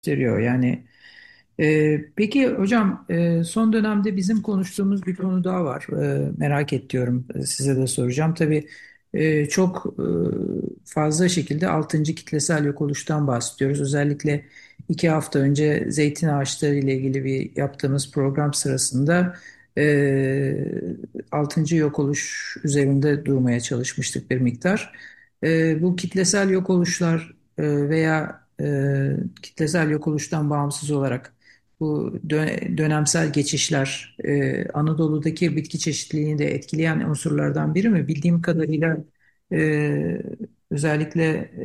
Gösteriyor. Yani peki hocam, son dönemde bizim konuştuğumuz bir konu daha var. Merak ediyorum. Size de soracağım. Tabii çok fazla şekilde altıncı kitlesel yok oluştan bahsediyoruz. Özellikle 2 hafta önce zeytin ağaçları ile ilgili bir yaptığımız program sırasında altıncı yok oluş üzerinde durmaya çalışmıştık bir miktar. Bu kitlesel yok oluşlar veya kitlesel yok oluştan bağımsız olarak bu dönemsel geçişler Anadolu'daki bitki çeşitliliğini de etkileyen unsurlardan biri mi? Bildiğim kadarıyla e, özellikle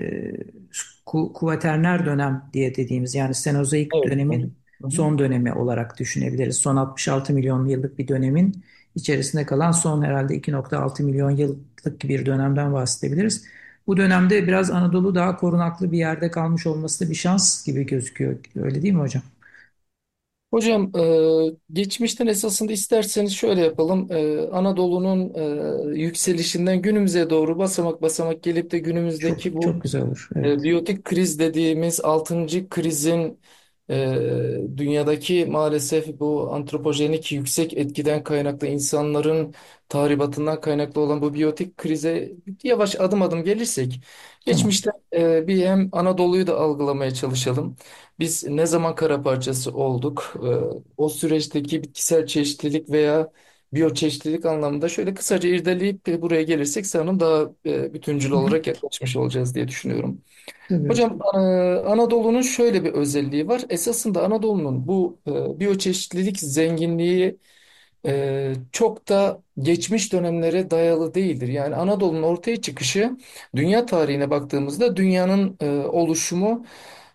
kuvaterner dönem diye dediğimiz yani Senozoik Evet. Hı hı. dönemin Hı hı. son dönemi olarak düşünebiliriz. Son 66 milyon yıllık bir dönemin içerisinde kalan son herhalde 2,6 milyon yıllık bir dönemden bahsedebiliriz. Bu dönemde biraz Anadolu daha korunaklı bir yerde kalmış olması da bir şans gibi gözüküyor. Öyle değil mi hocam? Hocam, geçmişten esasında isterseniz şöyle yapalım. Anadolu'nun yükselişinden günümüze doğru basamak basamak gelip de günümüzdeki Çok bu çok güzel olur. Evet. biyotik kriz dediğimiz altıncı krizin dünyadaki maalesef bu antropojenik yüksek etkiden kaynaklı insanların tahribatından kaynaklı olan bu biyotik krize yavaş adım adım gelirsek Tamam. geçmişte bir hem Anadolu'yu da algılamaya çalışalım. Biz ne zaman kara parçası olduk? O süreçteki bitkisel çeşitlilik veya biyoçeşitlilik anlamında şöyle kısaca irdeleyip buraya gelirsek sanırım daha bütüncül Hı hı. olarak yaklaşmış olacağız diye düşünüyorum. Tabii hocam. Hocam, Anadolu'nun şöyle bir özelliği var. Esasında Anadolu'nun bu biyoçeşitlilik zenginliği çok da geçmiş dönemlere dayalı değildir. Yani Anadolu'nun ortaya çıkışı dünya tarihine baktığımızda dünyanın oluşumu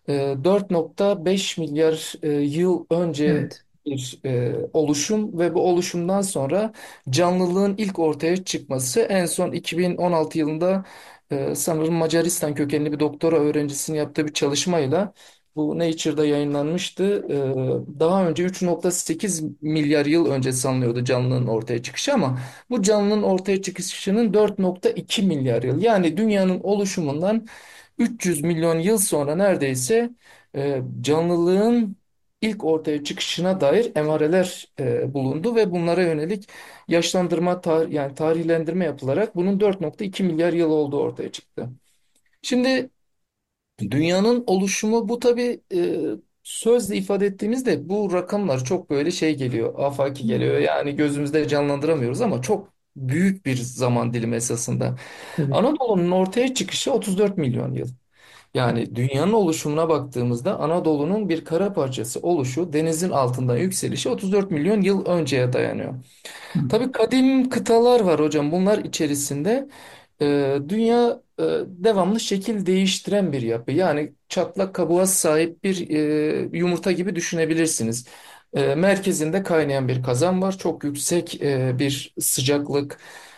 4,5 milyar yıl önce Evet. bir oluşum ve bu oluşumdan sonra canlılığın ilk ortaya çıkması en son 2016 yılında sanırım Macaristan kökenli bir doktora öğrencisinin yaptığı bir çalışmayla bu Nature'da yayınlanmıştı. Daha önce 3,8 milyar yıl önce sanılıyordu canlının ortaya çıkışı ama bu canlının ortaya çıkışının 4,2 milyar yıl. Yani dünyanın oluşumundan 300 milyon yıl sonra neredeyse canlılığın ilk ortaya çıkışına dair emareler bulundu ve bunlara yönelik yani tarihlendirme yapılarak bunun 4,2 milyar yıl olduğu ortaya çıktı. Şimdi dünyanın oluşumu bu tabii sözle ifade ettiğimizde bu rakamlar çok böyle şey geliyor, afaki geliyor. Yani gözümüzde canlandıramıyoruz ama çok büyük bir zaman dilimi esasında. Tabii. Anadolu'nun ortaya çıkışı 34 milyon yıl. Yani dünyanın oluşumuna baktığımızda Anadolu'nun bir kara parçası oluşu, denizin altından yükselişi 34 milyon yıl önceye dayanıyor. Hı. Tabii kadim kıtalar var hocam. Bunlar içerisinde dünya devamlı şekil değiştiren bir yapı. Yani çatlak kabuğa sahip bir yumurta gibi düşünebilirsiniz. Merkezinde kaynayan bir kazan var. Çok yüksek bir sıcaklık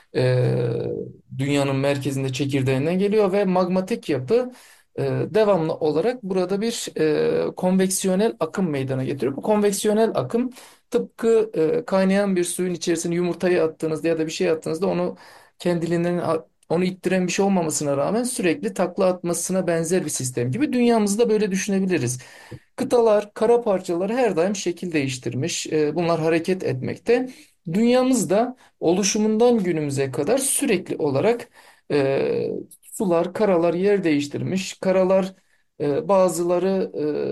dünyanın merkezinde çekirdeğinden geliyor ve magmatik yapı devamlı olarak burada bir konveksiyonel akım meydana getiriyor. Bu konveksiyonel akım tıpkı kaynayan bir suyun içerisine yumurtayı attığınızda ya da bir şey attığınızda onu kendiliğinden onu ittiren bir şey olmamasına rağmen sürekli takla atmasına benzer bir sistem gibi dünyamızda böyle düşünebiliriz. Kıtalar, kara parçaları her daim şekil değiştirmiş. Bunlar hareket etmekte. Dünyamızda oluşumundan günümüze kadar sürekli olarak sular, karalar yer değiştirmiş. Karalar bazıları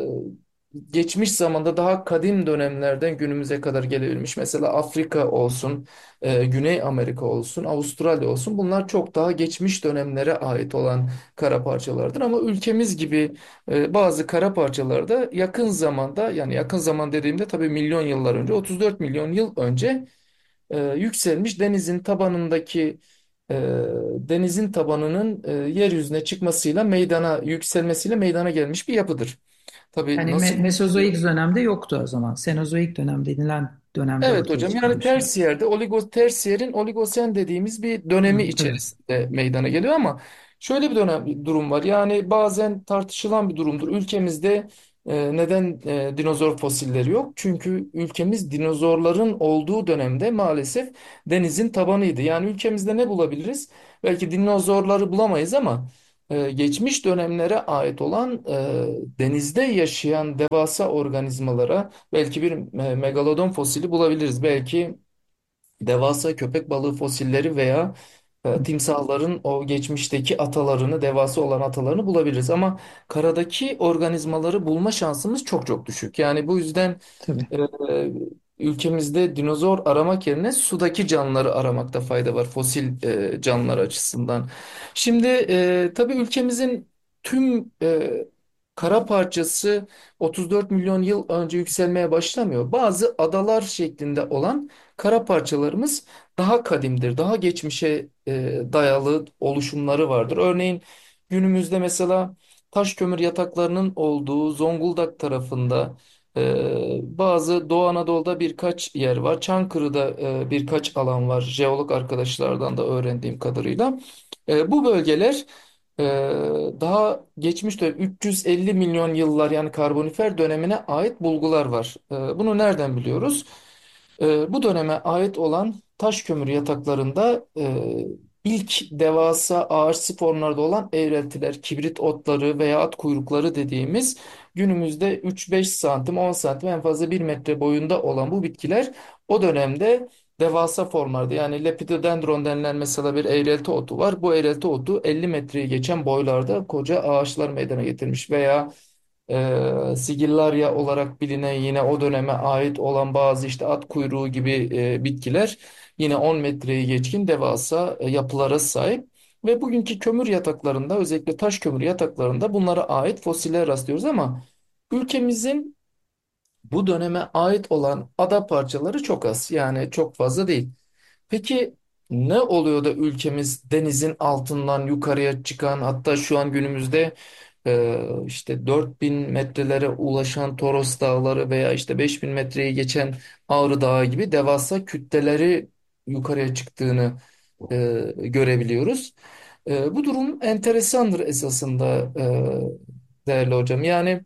geçmiş zamanda daha kadim dönemlerden günümüze kadar gelebilmiş. Mesela Afrika olsun, Güney Amerika olsun, Avustralya olsun. Bunlar çok daha geçmiş dönemlere ait olan kara parçalardır. Ama ülkemiz gibi bazı kara parçalarda yakın zamanda, yani yakın zaman dediğimde tabii milyon yıllar önce, 34 milyon yıl önce yükselmiş e, denizin tabanının yeryüzüne çıkmasıyla yükselmesiyle meydana gelmiş bir yapıdır. Tabii Yani nasıl Mesozoik dönemde yoktu o zaman. Senozoik dönem denilen dönemde Evet ortaya hocam, yani çıkan bir şey. tersiyerin oligosen dediğimiz bir dönemi Hı, tabii. içerisinde meydana geliyor ama şöyle bir durum var. Yani bazen tartışılan bir durumdur. Ülkemizde neden dinozor fosilleri yok? Çünkü ülkemiz dinozorların olduğu dönemde maalesef denizin tabanıydı. Yani ülkemizde ne bulabiliriz? Belki dinozorları bulamayız ama geçmiş dönemlere ait olan denizde yaşayan devasa organizmalara belki bir megalodon fosili bulabiliriz. Belki devasa köpek balığı fosilleri veya timsahların o geçmişteki atalarını, devasa olan atalarını bulabiliriz. Ama karadaki organizmaları bulma şansımız çok çok düşük. Yani bu yüzden Tabii. e, ülkemizde dinozor aramak yerine sudaki canlıları aramakta fayda var, fosil canlılar açısından. Şimdi tabii ülkemizin tüm kara parçası 34 milyon yıl önce yükselmeye başlamıyor. Bazı adalar şeklinde olan kara parçalarımız daha kadimdir, daha geçmişe dayalı oluşumları vardır. Örneğin günümüzde mesela taş kömür yataklarının olduğu Zonguldak tarafında bazı Doğu Anadolu'da birkaç yer var. Çankırı'da birkaç alan var. Jeolog arkadaşlardan da öğrendiğim kadarıyla. Bu bölgeler e, daha geçmiş dönem 350 milyon yıllar yani Karbonifer dönemine ait bulgular var. Bunu nereden biliyoruz? Bu döneme ait olan taş kömür yataklarında ilk devasa ağaçsı formlarda olan eğreltiler, kibrit otları veya at kuyrukları dediğimiz günümüzde 3-5 santim, 10 santim en fazla 1 metre boyunda olan bu bitkiler o dönemde devasa formlarda. Yani Lepidodendron denilen mesela bir eğrelti otu var. Bu eğrelti otu 50 metreyi geçen boylarda koca ağaçlar meydana getirmiş veya Sigillaria olarak bilinen yine o döneme ait olan bazı işte at kuyruğu gibi bitkiler yine 10 metreyi geçkin devasa yapılara sahip. Ve bugünkü kömür yataklarında özellikle taş kömür yataklarında bunlara ait fosiller rastlıyoruz ama ülkemizin bu döneme ait olan ada parçaları çok az yani çok fazla değil. Peki ne oluyor da ülkemiz denizin altından yukarıya çıkan hatta şu an günümüzde işte 4000 metrelere ulaşan Toros Dağları veya işte 5000 metreyi geçen Ağrı Dağı gibi devasa kütleleri yukarıya çıktığını görebiliyoruz. Bu durum enteresandır esasında değerli hocam. Yani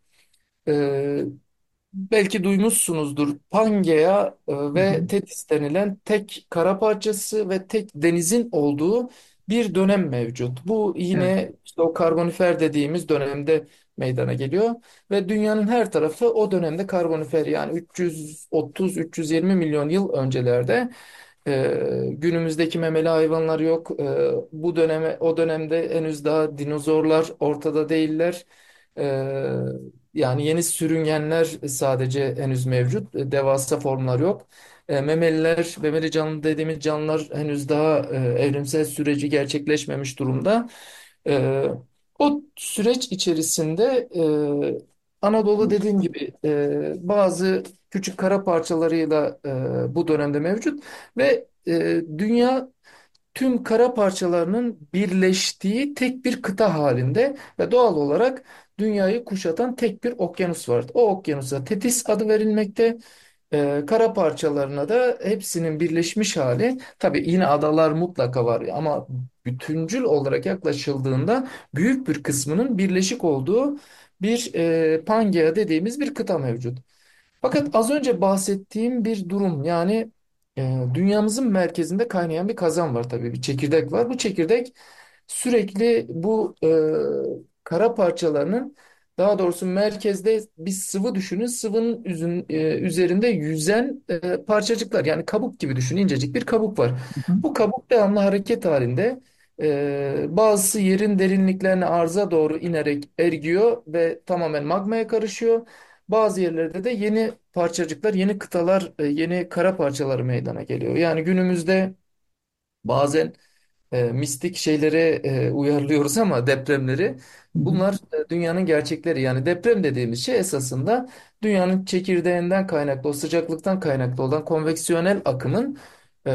e, belki duymuşsunuzdur. Pangea Hı hı. ve Tetis denilen tek kara parçası ve tek denizin olduğu bir dönem mevcut. Bu Evet. yine işte o karbonifer dediğimiz dönemde meydana geliyor ve dünyanın her tarafı o dönemde karbonifer yani 330-320 milyon yıl öncelerde günümüzdeki memeli hayvanlar yok. Bu döneme o dönemde henüz daha dinozorlar ortada değiller. Ee, Yani yeni sürüngenler sadece henüz mevcut. Devasa formlar yok. Memeliler, memeli canlı dediğimiz canlılar henüz daha evrimsel süreci gerçekleşmemiş durumda. E, O süreç içerisinde Anadolu dediğim gibi bazı küçük kara parçalarıyla bu dönemde mevcut ve dünya tüm kara parçalarının birleştiği tek bir kıta halinde ve doğal olarak dünyayı kuşatan tek bir okyanus var. O okyanusa Tetis adı verilmekte. Kara parçalarına da hepsinin birleşmiş hali. Tabii yine adalar mutlaka var ama bütüncül olarak yaklaşıldığında büyük bir kısmının birleşik olduğu bir Pangea dediğimiz bir kıta mevcut. Fakat az önce bahsettiğim bir durum yani dünyamızın merkezinde kaynayan bir kazan var tabii bir çekirdek var. Bu çekirdek sürekli bu kara parçalarının daha doğrusu merkezde bir sıvı düşünün. Sıvının üzerinde yüzen parçacıklar yani kabuk gibi düşünün incecik bir kabuk var. Hı hı. Bu kabuk devamlı hareket halinde. Bazısı yerin derinliklerine arza doğru inerek ergiyor ve tamamen magmaya karışıyor. Bazı yerlerde de yeni parçacıklar, yeni kıtalar, yeni kara parçaları meydana geliyor. Yani günümüzde bazen mistik şeylere uyarlıyoruz ama depremleri Hı hı. bunlar dünyanın gerçekleri. Yani deprem dediğimiz şey esasında dünyanın çekirdeğinden kaynaklı, o sıcaklıktan kaynaklı olan konveksiyonel akımın e,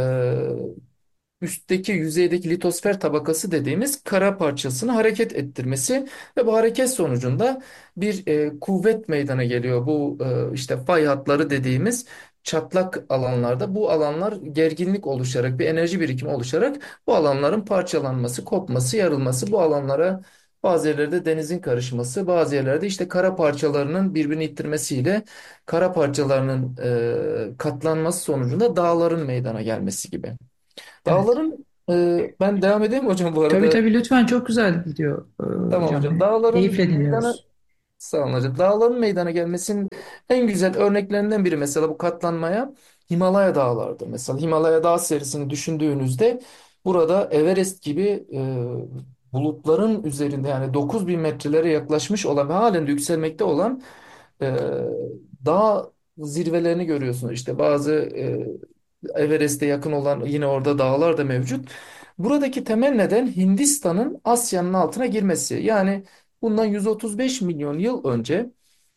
üstteki yüzeydeki litosfer tabakası dediğimiz kara parçasını hareket ettirmesi ve bu hareket sonucunda bir kuvvet meydana geliyor. Bu işte fay hatları dediğimiz çatlak alanlarda bu alanlar gerginlik oluşarak bir enerji birikimi oluşarak bu alanların parçalanması, kopması, yarılması bu alanlara bazı yerlerde denizin karışması, bazı yerlerde işte kara parçalarının birbirini ittirmesiyle kara parçalarının katlanması sonucunda dağların meydana gelmesi gibi. Evet. Dağların Ben devam edeyim mi hocam bu Tabii arada? tabii, lütfen, çok güzel gidiyor Tamam hocam. hocam. Dağların Keyifle meydana dinliyoruz. Sağ olun hocam. Dağların meydana gelmesinin en güzel örneklerinden biri mesela bu katlanmaya Himalaya dağlarıdır. Mesela Himalaya dağ serisini düşündüğünüzde burada Everest gibi bulutların üzerinde yani 9.000 metrelere yaklaşmış olan ve halen de yükselmekte olan e, dağ zirvelerini görüyorsunuz. İşte bazı Everest'e yakın olan yine orada dağlar da mevcut. Buradaki temel neden Hindistan'ın Asya'nın altına girmesi. Yani bundan 135 milyon yıl önce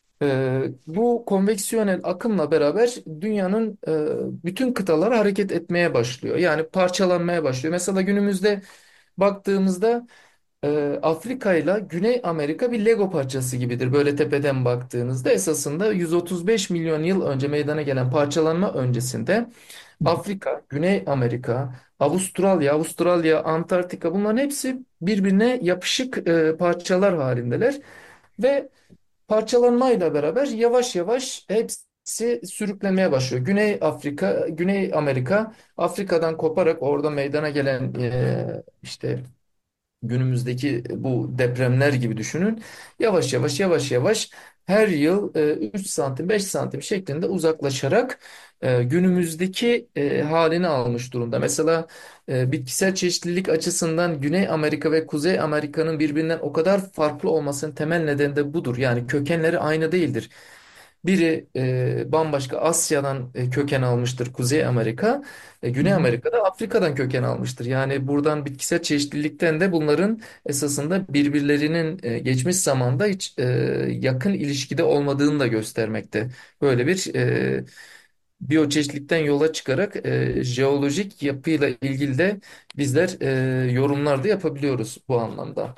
bu konveksiyonel akımla beraber dünyanın bütün kıtaları hareket etmeye başlıyor. Yani parçalanmaya başlıyor. Mesela günümüzde baktığımızda Afrika ile Güney Amerika bir Lego parçası gibidir. Böyle tepeden baktığınızda esasında 135 milyon yıl önce meydana gelen parçalanma öncesinde Afrika, Güney Amerika, Avustralya, Antarktika bunların hepsi birbirine yapışık parçalar halindeler ve parçalanmayla beraber yavaş yavaş hepsi sürüklenmeye başlıyor. Güney Amerika, Afrika'dan koparak orada meydana gelen işte günümüzdeki bu depremler gibi düşünün. Yavaş yavaş her yıl 3 santim 5 santim şeklinde uzaklaşarak günümüzdeki halini almış durumda. Mesela bitkisel çeşitlilik açısından Güney Amerika ve Kuzey Amerika'nın birbirinden o kadar farklı olmasının temel nedeni de budur. Yani kökenleri aynı değildir. Biri bambaşka Asya'dan köken almıştır Kuzey Amerika. Hı Güney hı. Amerika'da Afrika'dan köken almıştır. Yani buradan bitkisel çeşitlilikten de bunların esasında birbirlerinin geçmiş zamanda hiç yakın ilişkide olmadığını da göstermekte. Böyle bir biyoçeşitlilikten yola çıkarak jeolojik yapıyla ilgili de bizler yorumlar da yapabiliyoruz bu anlamda.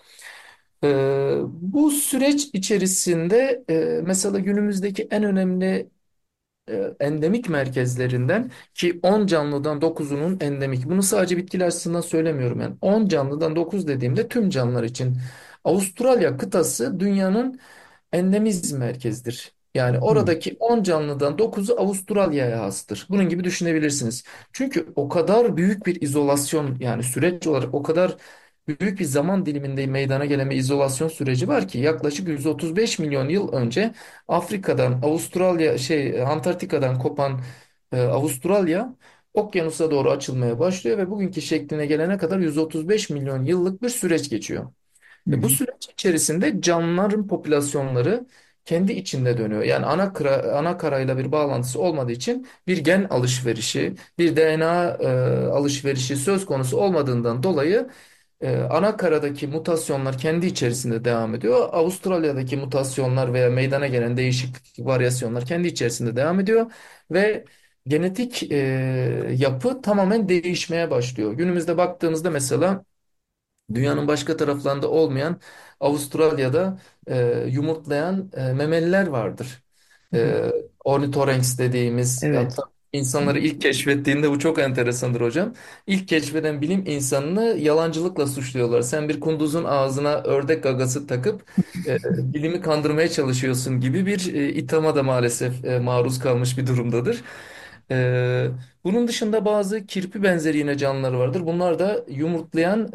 Bu süreç içerisinde mesela günümüzdeki en önemli endemik merkezlerinden ki 10 canlıdan 9'unun endemik. Bunu sadece bitkiler açısından söylemiyorum yani. 10 canlıdan 9 dediğimde tüm canlılar için. Avustralya kıtası dünyanın endemizm merkezidir. Yani Hı oradaki 10 canlıdan 9'u Avustralya'ya hastır. Bunun gibi düşünebilirsiniz. Çünkü o kadar büyük bir izolasyon yani süreç olarak o kadar büyük bir zaman diliminde meydana gelen bir izolasyon süreci var ki yaklaşık 135 milyon yıl önce Afrika'dan Antarktika'dan kopan Avustralya okyanusa doğru açılmaya başlıyor ve bugünkü şekline gelene kadar 135 milyon yıllık bir süreç geçiyor. Bu hı. süreç içerisinde canlıların popülasyonları kendi içinde dönüyor. Yani ana karayla bir bağlantısı olmadığı için bir gen alışverişi, bir DNA alışverişi söz konusu olmadığından dolayı ana karadaki mutasyonlar kendi içerisinde devam ediyor. Avustralya'daki mutasyonlar veya meydana gelen değişiklik, varyasyonlar kendi içerisinde devam ediyor ve genetik yapı tamamen değişmeye başlıyor. Günümüzde baktığımızda mesela dünyanın başka taraflarında olmayan Avustralya'da yumurtlayan memeliler vardır. Hı hı. Ornithorynx dediğimiz Evet. hatta insanları ilk keşfettiğinde bu çok enteresandır hocam. İlk keşfeden bilim insanını yalancılıkla suçluyorlar. Sen bir kunduzun ağzına ördek gagası takıp bilimi kandırmaya çalışıyorsun gibi bir ithama da maalesef maruz kalmış bir durumdadır. E, Bunun dışında bazı kirpi benzeri yine canlıları vardır. Bunlar da yumurtlayan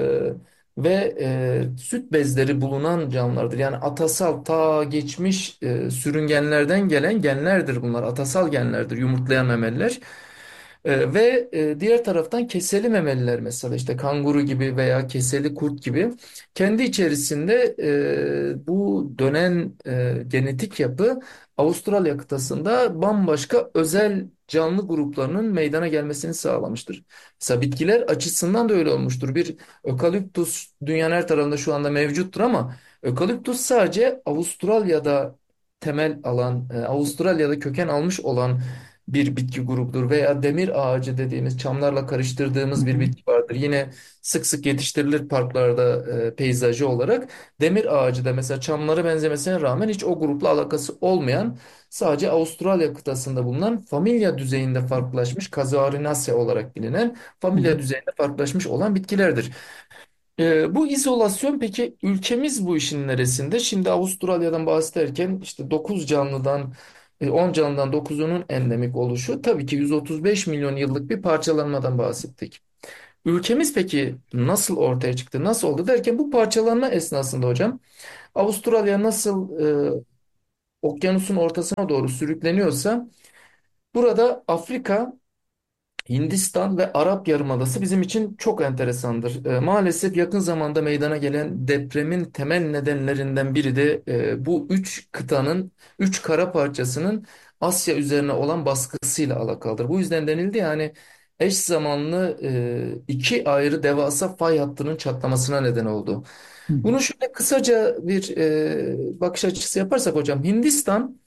ve süt bezleri bulunan canlılardır. Yani atasal ta geçmiş sürüngenlerden gelen genlerdir bunlar. Atasal genlerdir yumurtlayan memeliler. Ve diğer taraftan keseli memeliler mesela işte kanguru gibi veya keseli kurt gibi kendi içerisinde bu dönen genetik yapı Avustralya kıtasında bambaşka özel canlı gruplarının meydana gelmesini sağlamıştır. Mesela bitkiler açısından da öyle olmuştur. Bir ökaliptus dünyanın her tarafında şu anda mevcuttur ama ökaliptus sadece Avustralya'da temel alan, Avustralya'da köken almış olan bir bitki grubudur veya demir ağacı dediğimiz çamlarla Hı karıştırdığımız bir hı. bitki vardır. Yine sık sık yetiştirilir parklarda peyzajı olarak. Demir ağacı da mesela çamlara benzemesine rağmen hiç o grupla alakası olmayan sadece Avustralya kıtasında bulunan familya düzeyinde farklılaşmış Casuarinaceae olarak bilinen Hı hı. familya düzeyinde farklılaşmış olan bitkilerdir. Bu izolasyon peki ülkemiz bu işin neresinde? Şimdi Avustralya'dan bahsederken işte 9 canlıdan 10 canlıdan 9'unun endemik oluşu tabii ki 135 milyon yıllık bir parçalanmadan bahsettik. Ülkemiz peki nasıl ortaya çıktı, nasıl oldu derken bu parçalanma esnasında hocam Avustralya nasıl okyanusun ortasına doğru sürükleniyorsa burada Afrika, Hindistan ve Arap Yarımadası bizim için çok enteresandır. Maalesef yakın zamanda meydana gelen depremin temel nedenlerinden biri de bu üç kıtanın, üç kara parçasının Asya üzerine olan baskısıyla alakalıdır. Bu yüzden denildi yani eş zamanlı iki ayrı devasa fay hattının çatlamasına neden oldu. Hı hı. Bunu şöyle kısaca bir bakış açısı yaparsak hocam Hindistan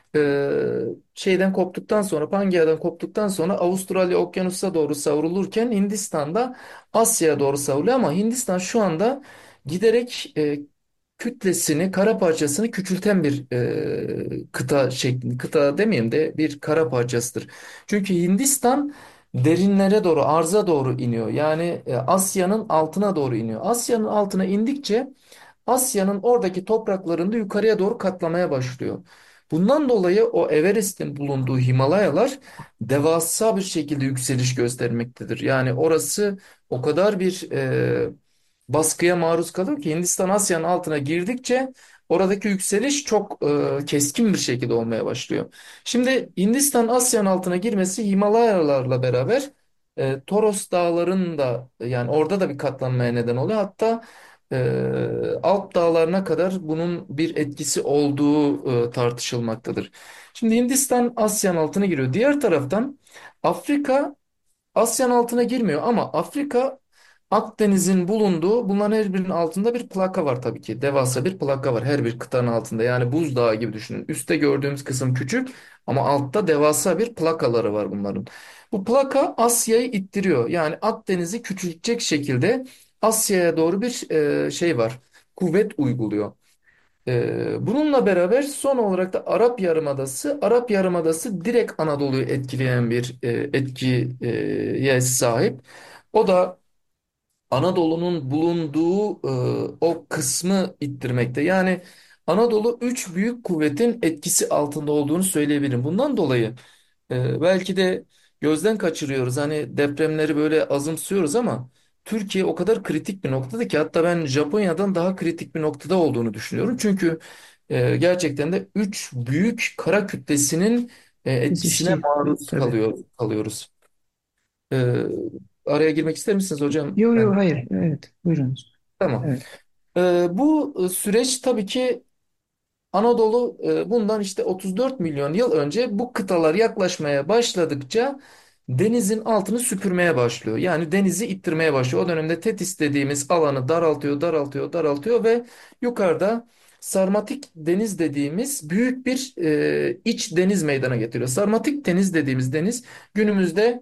şeyden koptuktan sonra Pangea'dan koptuktan sonra Avustralya okyanusa doğru savrulurken Hindistan'da Asya'ya doğru savruluyor ama Hindistan şu anda giderek kütlesini kara parçasını küçülten bir kıta şeklinde kıta demeyeyim de bir kara parçasıdır. Çünkü Hindistan derinlere doğru arza doğru iniyor. Yani Asya'nın altına doğru iniyor. Asya'nın altına indikçe Asya'nın oradaki topraklarını da yukarıya doğru katlamaya başlıyor. Bundan dolayı o Everest'in bulunduğu Himalayalar devasa bir şekilde yükseliş göstermektedir. Yani orası o kadar bir baskıya maruz kalıyor ki Hindistan Asya'nın altına girdikçe oradaki yükseliş çok keskin bir şekilde olmaya başlıyor. Şimdi Hindistan Asya'nın altına girmesi Himalayalarla beraber Toros Dağları'nın da yani orada da bir katlanmaya neden oluyor. Hatta Alp dağlarına kadar bunun bir etkisi olduğu tartışılmaktadır. Şimdi Hindistan Asya'nın altına giriyor. Diğer taraftan Afrika Asya'nın altına girmiyor ama Afrika Akdeniz'in bulunduğu bunların her birinin altında bir plaka var tabii ki. Devasa bir plaka var her bir kıtanın altında. Yani buzdağı gibi düşünün. Üste gördüğümüz kısım küçük ama altta devasa bir plakaları var bunların. Bu plaka Asya'yı ittiriyor. Yani Akdeniz'i küçültecek şekilde Asya'ya doğru bir şey var. Kuvvet uyguluyor. Bununla beraber son olarak da Arap Yarımadası, Arap Yarımadası direkt Anadolu'yu etkileyen bir etkiye sahip. O da Anadolu'nun bulunduğu o kısmı ittirmekte. Yani Anadolu üç büyük kuvvetin etkisi altında olduğunu söyleyebilirim. Bundan dolayı belki de gözden kaçırıyoruz. Hani depremleri böyle azımsıyoruz ama Türkiye o kadar kritik bir noktada ki hatta ben Japonya'dan daha kritik bir noktada olduğunu düşünüyorum. Çünkü gerçekten de üç büyük kara kütlesinin etkisine Kesişti. maruz Tabii. kalıyoruz. E, Araya girmek ister misiniz hocam? Yo yo Ben hayır. Evet. Buyurunuz. tamam. Evet. Bu süreç tabii ki Anadolu bundan işte 34 milyon yıl önce bu kıtalar yaklaşmaya başladıkça denizin altını süpürmeye başlıyor. Yani denizi ittirmeye başlıyor. O dönemde Tetis dediğimiz alanı daraltıyor, daraltıyor, daraltıyor ve yukarıda Sarmatik deniz dediğimiz büyük bir iç deniz meydana getiriyor. Sarmatik deniz dediğimiz deniz günümüzde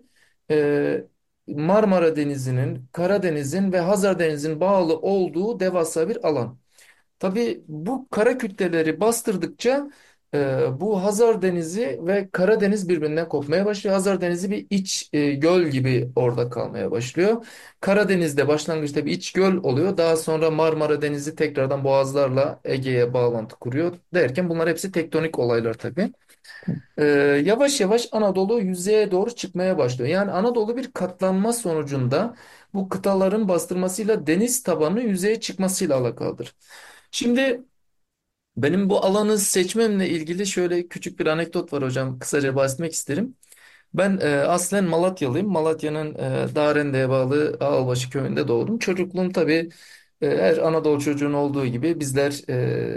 Marmara Denizi'nin, Karadeniz'in ve Hazar Denizi'nin bağlı olduğu devasa bir alan. Tabii bu kara kütleleri bastırdıkça bu Hazar Denizi ve Karadeniz birbirinden kopmaya başlıyor. Hazar Denizi bir iç göl gibi orada kalmaya başlıyor. Karadeniz'de başlangıçta bir iç göl oluyor. Daha sonra Marmara Denizi tekrardan boğazlarla Ege'ye bağlantı kuruyor derken bunlar hepsi tektonik olaylar tabii. Ee, Yavaş yavaş Anadolu yüzeye doğru çıkmaya başlıyor. Yani Anadolu bir katlanma sonucunda bu kıtaların bastırmasıyla deniz tabanı yüzeye çıkmasıyla alakalıdır. Şimdi benim bu alanı seçmemle ilgili şöyle küçük bir anekdot var hocam. Kısaca bahsetmek isterim. Ben aslen Malatyalıyım. Malatya'nın Darende'ye bağlı Ağalbaşı köyünde doğdum. Çocukluğum tabii her Anadolu çocuğun olduğu gibi bizler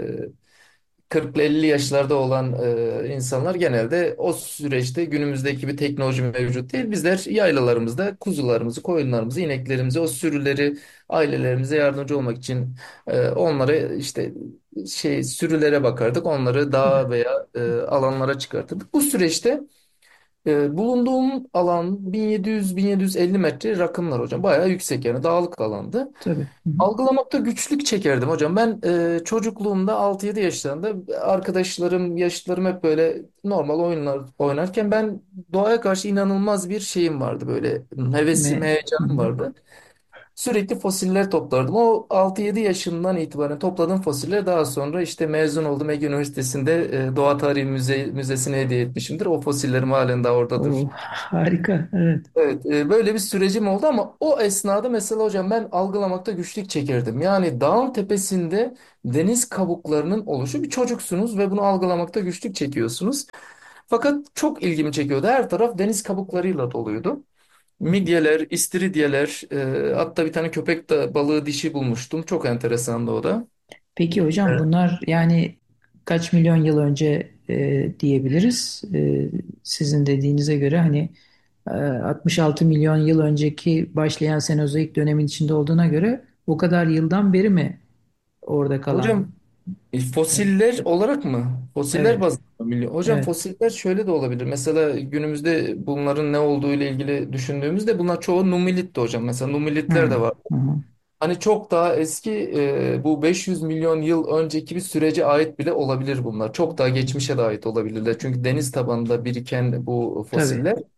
40'lı 50 yaşlarda olan insanlar genelde o süreçte günümüzdeki bir teknoloji mevcut değil. Bizler yaylalarımızda kuzularımızı, koyunlarımızı, ineklerimizi, o sürüleri ailelerimize yardımcı olmak için onları işte sürülere bakardık. Onları dağa veya alanlara çıkartırdık. Bu süreçte bulunduğum alan 1700-1750 metre rakımlar hocam. Bayağı yüksek yani dağlık alandı. Tabii. Hı hı. Algılamakta güçlük çekerdim hocam. Ben çocukluğumda 6-7 yaşlarında arkadaşlarım, yaşıtlarım hep böyle normal oyunlar oynarken ben doğaya karşı inanılmaz bir şeyim vardı böyle. Hevesim, Hı heyecanım hı. vardı. Sürekli fosiller toplardım. O 6-7 yaşından itibaren topladığım fosiller daha sonra işte mezun oldum Ege Üniversitesi'nde Doğa Tarihi Müzesi'ne hediye etmişimdir. O fosillerim halen daha oradadır. O harika. Evet. Evet, böyle bir sürecim oldu ama o esnada mesela hocam ben algılamakta güçlük çekirdim. Yani dağın tepesinde deniz kabuklarının oluşu, bir çocuksunuz ve bunu algılamakta güçlük çekiyorsunuz. Fakat çok ilgimi çekiyordu. Her taraf deniz kabuklarıyla doluydu. Midyeler, istiridyeler, hatta bir tane köpek balığı dişi bulmuştum. Çok enteresandı o da. Peki hocam bunlar yani kaç milyon yıl önce diyebiliriz? Sizin dediğinize göre hani 66 milyon yıl önceki başlayan Senozoik dönemin içinde olduğuna göre o kadar yıldan beri mi orada kalan? Hocam fosiller olarak mı? Fosiller Evet, bazında mı? Hocam evet. fosiller şöyle de olabilir. Mesela günümüzde bunların ne olduğu ile ilgili düşündüğümüzde bunlar çoğu numilitti hocam. Mesela Hı, numilitler de var. hı, hı. Hani çok daha eski, bu 500 milyon yıl önceki bir sürece ait bile olabilir bunlar. Çok daha geçmişe de ait olabilirler. Çünkü deniz tabanında biriken bu Tabii, fosiller.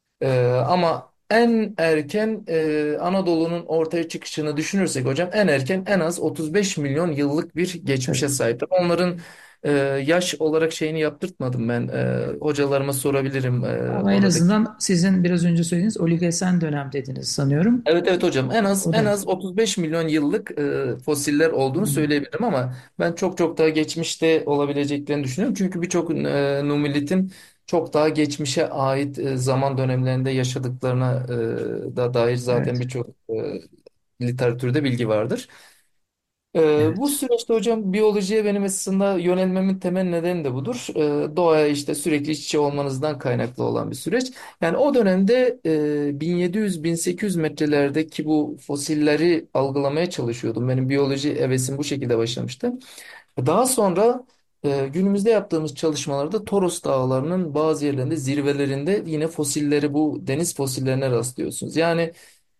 Ama en erken, Anadolu'nun ortaya çıkışını düşünürsek hocam en erken en az 35 milyon yıllık bir geçmişe tabii. sahiptir. Onların yaş olarak şeyini yaptırtmadım ben. Hocalarıma sorabilirim Ama en oradaki. azından sizin biraz önce söylediğiniz Oligosen dönem dediniz sanıyorum. Evet evet hocam en az O en da az 35 milyon yıllık fosiller olduğunu hı, söyleyebilirim ama ben çok çok daha geçmişte olabileceklerini düşünüyorum. Çünkü birçok numilitin çok daha geçmişe ait zaman dönemlerinde yaşadıklarına da dair zaten evet, birçok literatürde bilgi vardır. Bu evet. süreçte hocam biyolojiye benim aslında yönelmemin temel nedeni de budur. Doğaya işte sürekli iç içe olmanızdan kaynaklı olan bir süreç. Yani o dönemde 1700-1800 metrelerdeki bu fosilleri algılamaya çalışıyordum. Benim biyoloji hevesim bu şekilde başlamıştı. Daha sonra günümüzde yaptığımız çalışmalarda Toros Dağları'nın bazı yerlerinde zirvelerinde yine fosilleri, bu deniz fosillerine rastlıyorsunuz. Yani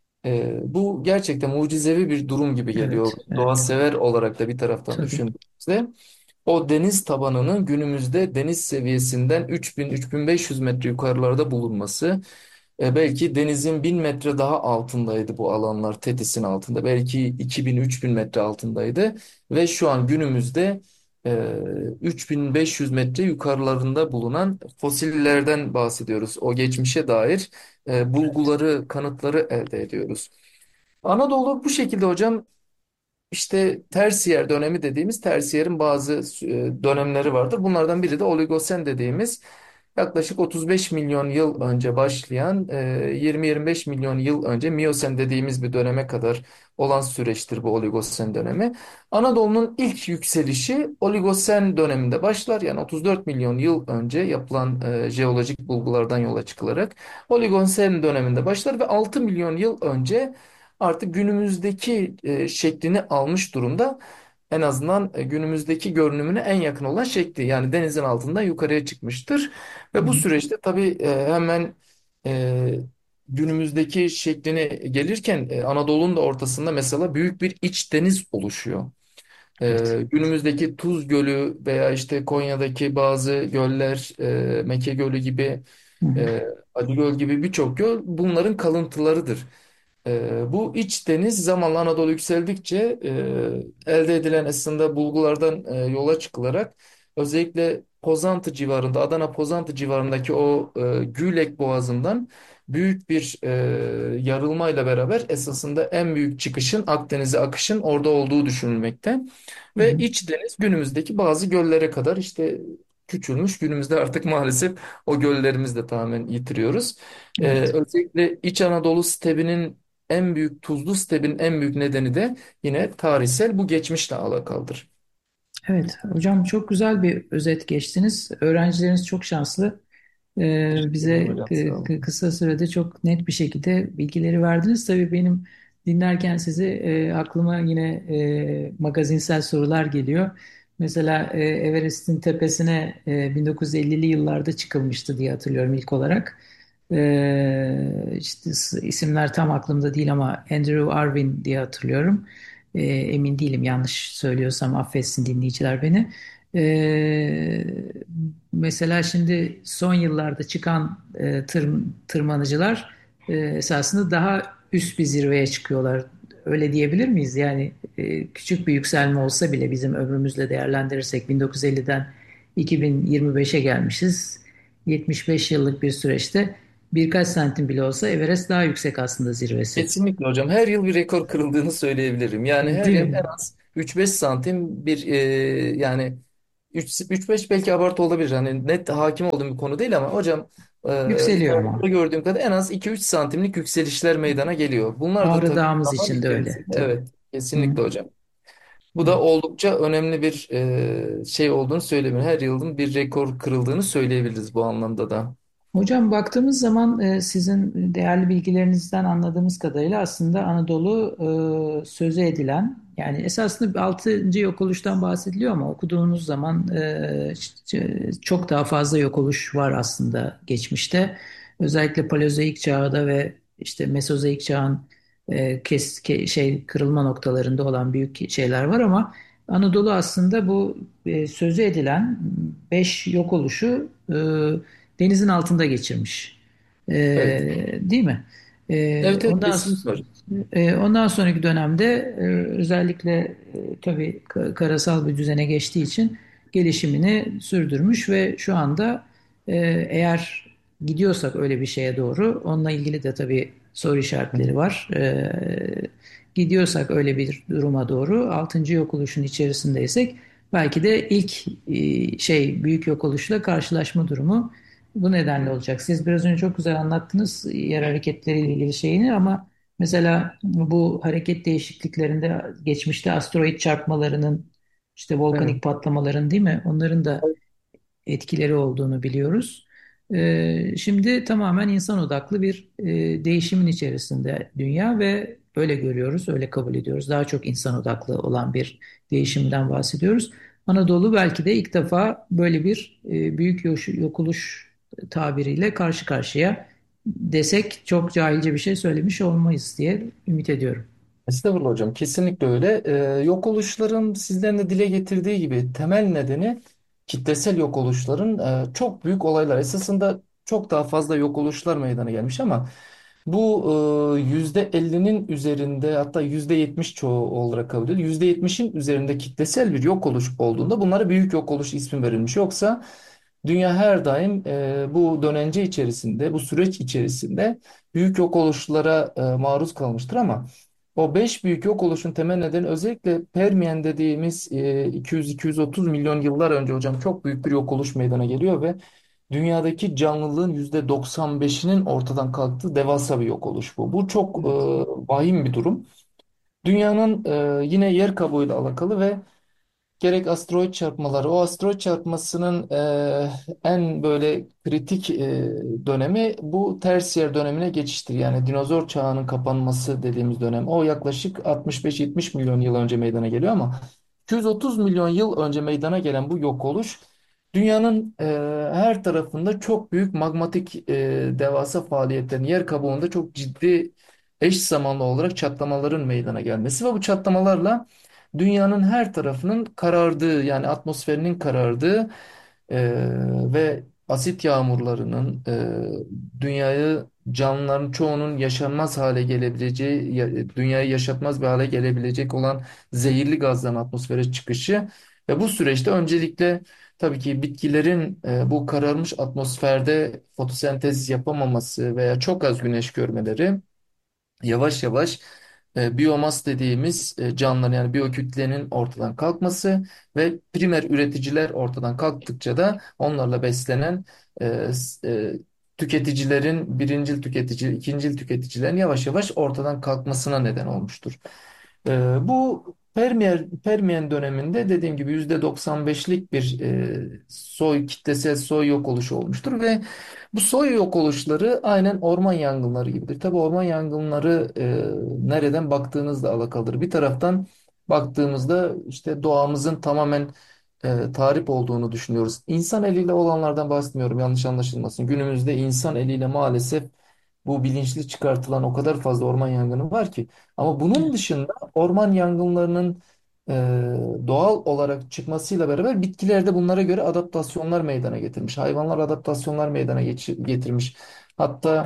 bu gerçekten mucizevi bir durum gibi geliyor. Evet, Doğa evet. sever olarak da bir taraftan Tabii. düşündüğümüzde o deniz tabanının günümüzde deniz seviyesinden 3000-3500 metre yukarılarda bulunması, belki denizin 1000 metre daha altındaydı bu alanlar, Tetis'in altında, belki 2000-3000 metre altındaydı ve şu an günümüzde 3500 metre yukarılarında bulunan fosillerden bahsediyoruz. O geçmişe dair Evet. bulguları, kanıtları elde ediyoruz. Anadolu bu şekilde hocam, işte tersiyer dönemi dediğimiz tersiyerin bazı dönemleri vardır. Bunlardan biri de Oligosen dediğimiz yaklaşık 35 milyon yıl önce başlayan, 20-25 milyon yıl önce Miyosen dediğimiz bir döneme kadar olan süreçtir bu Oligosen dönemi. Anadolu'nun ilk yükselişi Oligosen döneminde başlar. Yani 34 milyon yıl önce yapılan jeolojik bulgulardan yola çıkılarak Oligosen döneminde başlar ve 6 milyon yıl önce artık günümüzdeki şeklini almış durumda. En azından günümüzdeki görünümüne en yakın olan şekli, yani denizin altından yukarıya çıkmıştır. Hı Ve bu hı. süreçte tabii hemen e, günümüzdeki şekline gelirken Anadolu'nun da ortasında mesela büyük bir iç deniz oluşuyor. Evet. Günümüzdeki Tuz Gölü veya işte Konya'daki bazı göller, Meke Gölü gibi, Hı hı. Ali Göl gibi birçok göl bunların kalıntılarıdır. Bu iç deniz zamanla Anadolu yükseldikçe elde edilen aslında bulgulardan yola çıkılarak özellikle Pozantı civarında, Adana Pozantı civarındaki o Gülek Boğazı'ndan büyük bir yarılmayla beraber esasında en büyük çıkışın, Akdeniz'e akışın orada olduğu düşünülmekte. Hı Ve hı. iç deniz günümüzdeki bazı göllere kadar işte küçülmüş. Günümüzde artık maalesef o göllerimizi de tamamen yitiriyoruz. Evet. Özellikle İç Anadolu stepinin en büyük, tuzlu stepin en büyük nedeni de yine tarihsel bu geçmişle alakalıdır. Evet. Hocam çok güzel bir özet geçtiniz. Öğrencileriniz çok şanslı. Teşekkür ederim Bize hocam. Sağ olun. kısa sürede çok net bir şekilde bilgileri verdiniz. Tabii benim dinlerken sizi aklıma yine magazinsel sorular geliyor. Mesela Everest'in tepesine 1950'li yıllarda çıkılmıştı diye hatırlıyorum ilk olarak. İşte isimler tam aklımda değil ama Andrew Irwin diye hatırlıyorum. Emin değilim, yanlış söylüyorsam affetsin dinleyiciler beni. Ee, Mesela şimdi son yıllarda çıkan tırmanıcılar esasında daha üst bir zirveye çıkıyorlar. öyle diyebilir miyiz? Yani küçük bir yükselme olsa bile bizim ömrümüzle değerlendirirsek 1950'den 2025'e gelmişiz. 75 yıllık bir süreçte birkaç santim bile olsa Everest daha yüksek aslında zirvesi. Kesinlikle hocam. Her yıl bir rekor kırıldığını söyleyebilirim. Yani her Değil yıl mi? en az 3-5 santim bir yani 3-5 belki abartı olabilir. Hani net hakim olduğum bir konu değil ama hocam Yükseliyor internette ama. gördüğüm kadar en az 2-3 santimlik yükselişler meydana geliyor. Bunlar da Ağrı tabii Dağımız zaman için de öyle içerisinde. tabii. Evet, Hı, kesinlikle hocam. Bu da evet. oldukça önemli bir şey olduğunu söyleyebilirim. Her yılın bir rekor kırıldığını söyleyebiliriz bu anlamda da. Hocam baktığımız zaman sizin değerli bilgilerinizden anladığımız kadarıyla aslında Anadolu sözü edilen yani esasında bir 6. yok oluştan bahsediliyor ama okuduğunuz zaman çok daha fazla yok oluş var aslında geçmişte. Özellikle Paleozoik çağda ve işte Mesozoik çağın kırılma noktalarında olan büyük şeyler var ama Anadolu aslında bu sözü edilen 5 yok oluşu denizin altında geçirmiş. Evet. Değil mi? Evet, evet, Ondan kesinlikle hocam. ondan sonraki dönemde özellikle tabii karasal bir düzene geçtiği için gelişimini sürdürmüş ve şu anda eğer gidiyorsak öyle bir şeye doğru onunla ilgili de tabii soru Hı hı. işaretleri var. Gidiyorsak öyle bir duruma doğru 6. yok oluşun içerisindeysek belki de ilk büyük yok oluşla karşılaşma durumu bu nedenle olacak. Siz biraz önce çok güzel anlattınız yer hareketleriyle ilgili şeyini ama mesela bu hareket değişikliklerinde geçmişte asteroid çarpmalarının işte Evet. volkanik patlamaların değil mi? Onların da etkileri olduğunu biliyoruz. Şimdi tamamen insan odaklı bir değişimin içerisinde dünya ve öyle görüyoruz, öyle kabul ediyoruz. Daha çok insan odaklı olan bir değişimden bahsediyoruz. Anadolu belki de ilk defa böyle bir büyük yok oluş tabiriyle karşı karşıya desek çok cahilce bir şey söylemiş olmayız diye ümit ediyorum. Estağfurullah hocam, kesinlikle öyle. Yok oluşların sizlerin de dile getirdiği gibi temel nedeni kitlesel yok oluşların çok büyük olaylar. Esasında çok daha fazla yok oluşlar meydana gelmiş ama bu %50'nin üzerinde, hatta %70 çoğu olarak kabul ediyor. %70'in üzerinde kitlesel bir yok oluş olduğunda bunlara büyük yok oluş ismi verilmiş. Yoksa dünya her daim bu dönence içerisinde, bu süreç içerisinde büyük yok oluşlara maruz kalmıştır ama o 5 büyük yok oluşun temel nedeni özellikle Permiyen dediğimiz 200-230 milyon yıllar önce hocam çok büyük bir yok oluş meydana geliyor ve dünyadaki canlılığın %95'inin ortadan kalktığı devasa bir yok oluş bu. Bu çok Evet. vahim bir durum. Dünyanın yine yer kabuğuyla alakalı ve gerek asteroid çarpmaları, o asteroid çarpmasının en böyle kritik dönemi bu Tersiyer dönemine geçiştir. Yani dinozor çağının kapanması dediğimiz dönem. O yaklaşık 65-70 milyon yıl önce meydana geliyor ama 230 milyon yıl önce meydana gelen bu yok oluş dünyanın her tarafında çok büyük magmatik devasa faaliyetlerin yer kabuğunda çok ciddi eş zamanlı olarak çatlamaların meydana gelmesi ve bu çatlamalarla dünyanın her tarafının karardığı, yani atmosferinin karardığı ve asit yağmurlarının dünyayı, canlıların çoğunun yaşanmaz hale gelebileceği, dünyayı yaşatmaz bir hale gelebilecek olan zehirli gazların atmosfere çıkışı ve bu süreçte öncelikle tabii ki bitkilerin bu kararmış atmosferde fotosentez yapamaması veya çok az güneş görmeleri yavaş yavaş biyomas dediğimiz canlıların, yani biyokütlenin ortadan kalkması ve primer üreticiler ortadan kalktıkça da onlarla beslenen tüketicilerin, birincil tüketici, ikincil tüketicilerin yavaş yavaş ortadan kalkmasına neden olmuştur. Bu Permiyen döneminde dediğim gibi %95'lik bir kitlesel soy yok oluşu olmuştur ve bu soy yok oluşları aynen orman yangınları gibidir. Tabii orman yangınları nereden baktığınızla alakalıdır. Bir taraftan baktığımızda işte doğamızın tamamen tahrip olduğunu düşünüyoruz. İnsan eliyle olanlardan bahsetmiyorum, yanlış anlaşılmasın. Günümüzde insan eliyle maalesef bu bilinçli çıkartılan o kadar fazla orman yangını var ki. Ama bunun dışında orman yangınlarının doğal olarak çıkmasıyla beraber bitkiler de bunlara göre adaptasyonlar meydana getirmiş. Hayvanlar adaptasyonlar meydana getirmiş. Hatta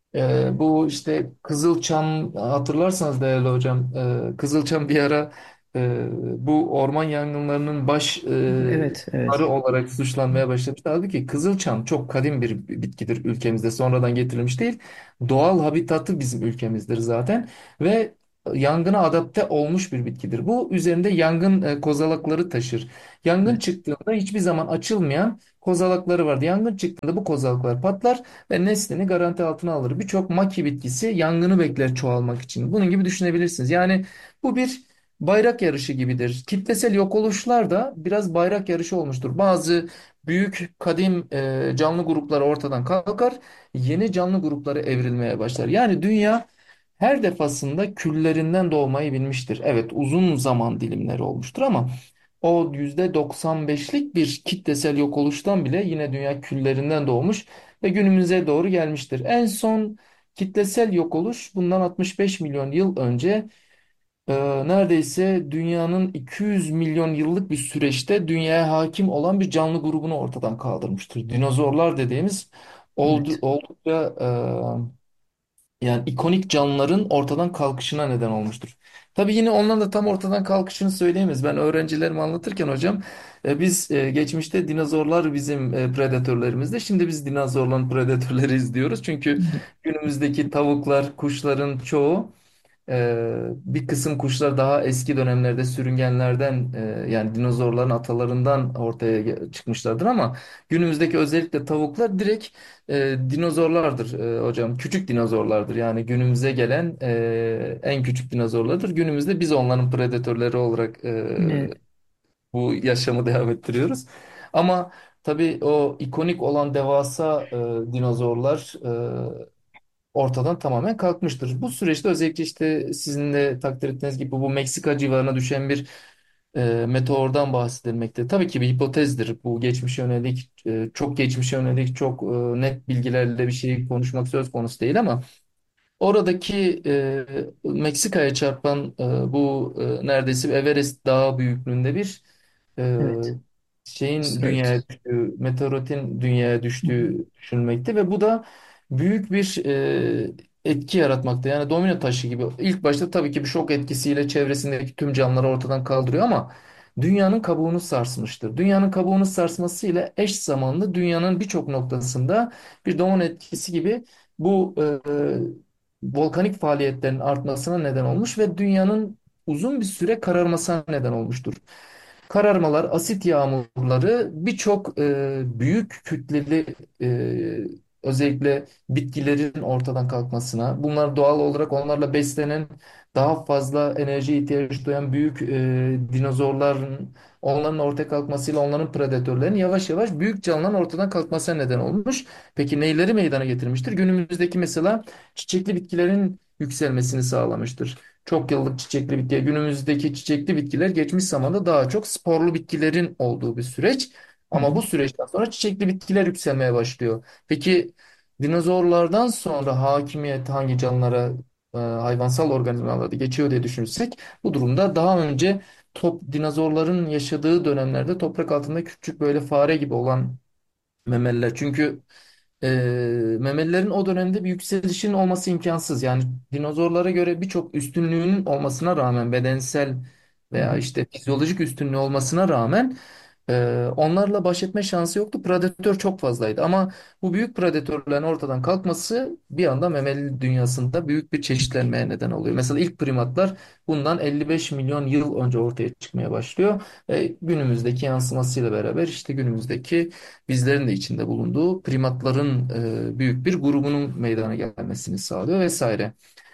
Bu işte Kızılçam, hatırlarsanız değerli hocam, Kızılçam bir ara bu orman yangınlarının baş Evet, arı evet. olarak suçlanmaya başlamıştı. Halbuki Kızılçam çok kadim bir bitkidir ülkemizde, sonradan getirilmiş değil. Doğal habitatı bizim ülkemizdir zaten ve yangına adapte olmuş bir bitkidir. Bu üzerinde yangın kozalakları taşır. Yangın Evet, çıktığında hiçbir zaman açılmayan kozalakları vardı. Yangın çıktığında bu kozalaklar patlar ve neslini garanti altına alır. Birçok maki bitkisi yangını bekler çoğalmak için. Bunun gibi düşünebilirsiniz. Yani bu bir bayrak yarışı gibidir. Kitlesel yok oluşlar da biraz bayrak yarışı olmuştur. Bazı büyük kadim canlı gruplar ortadan kalkar, yeni canlı grupları evrilmeye başlar. Yani dünya her defasında küllerinden doğmayı bilmiştir. Evet, uzun zaman dilimleri olmuştur ama o %95'lik bir kitlesel yok oluştan bile yine dünya küllerinden doğmuş ve günümüze doğru gelmiştir. En son kitlesel yok oluş bundan 65 milyon yıl önce neredeyse dünyanın 200 milyon yıllık bir süreçte dünyaya hakim olan bir canlı grubunu ortadan kaldırmıştır. Dinozorlar dediğimiz evet, oldukça yani ikonik canlıların ortadan kalkışına neden olmuştur. Tabii yine onların da tam ortadan kalkışını söyleyemeyiz. Ben öğrencilerime anlatırken hocam biz geçmişte dinozorlar bizim predatörlerimizdi. Şimdi biz dinozorların predatörleriyiz diyoruz. Çünkü günümüzdeki tavuklar, kuşların çoğu bir kısım kuşlar daha eski dönemlerde sürüngenlerden yani dinozorların atalarından ortaya çıkmışlardır ama günümüzdeki özellikle tavuklar direkt dinozorlardır hocam. Küçük dinozorlardır. Yani günümüze gelen en küçük dinozorlardır. Günümüzde biz onların predatörleri olarak evet, bu yaşamı devam ettiriyoruz. Ama tabii o ikonik olan devasa dinozorlar ortadan tamamen kalkmıştır. Bu süreçte özellikle işte sizin de takdir ettiğiniz gibi bu Meksika civarına düşen bir meteordan bahsedilmekte. Tabii ki bir hipotezdir. Bu geçmişe yönelik, çok geçmişe yönelik çok net bilgilerle bir şey konuşmak söz konusu değil ama oradaki Meksika'ya çarpan bu neredeyse bir Everest dağı büyüklüğünde bir e, evet. şeyin dünyaya Asteroid. düştüğü, meteoritin dünyaya Hı hı. düştüğü düşünülmekte ve bu da büyük bir etki yaratmakta. Yani domino taşı gibi. İlk başta tabii ki bir şok etkisiyle çevresindeki tüm canlıları ortadan kaldırıyor ama dünyanın kabuğunu sarsmıştır. Dünyanın kabuğunu sarsmasıyla eş zamanlı dünyanın birçok noktasında bir domino etkisi gibi bu volkanik faaliyetlerin artmasına neden olmuş ve dünyanın uzun bir süre kararmasına neden olmuştur. Kararmalar, asit yağmurları birçok büyük kütleli özellikle bitkilerin ortadan kalkmasına, bunlar doğal olarak onlarla beslenen daha fazla enerji ihtiyaç duyan büyük dinozorların onların ortaya kalkmasıyla onların predatörlerin yavaş yavaş büyük canlıların ortadan kalkmasına neden olmuş. Peki neyleri meydana getirmiştir? Günümüzdeki mesela çiçekli bitkilerin yükselmesini sağlamıştır. Çok yıllık çiçekli bitki, günümüzdeki çiçekli bitkiler geçmiş zamanda daha çok sporlu bitkilerin olduğu bir süreç. Hı Ama hı. bu süreçten sonra çiçekli bitkiler yükselmeye başlıyor. Peki dinozorlardan sonra hakimiyet hangi canlılara, hayvansal organizmalarda geçiyor diye düşünürsek bu durumda daha önce dinozorların yaşadığı dönemlerde toprak altında küçük böyle fare gibi olan memeliler. Çünkü e, memelilerin o dönemde bir yükselişin olması imkansız. Yani dinozorlara göre birçok üstünlüğünün olmasına rağmen bedensel Hı veya hı. işte fizyolojik üstünlüğü olmasına rağmen onlarla baş etme şansı yoktu. Predatör çok fazlaydı. Ama bu büyük predatörlerin ortadan kalkması bir anda memeli dünyasında büyük bir çeşitlenmeye neden oluyor. Mesela ilk primatlar bundan 55 milyon yıl önce ortaya çıkmaya başlıyor. Günümüzdeki yansımasıyla beraber işte günümüzdeki bizlerin de içinde bulunduğu primatların büyük bir grubunun meydana gelmesini sağlıyor vesaire.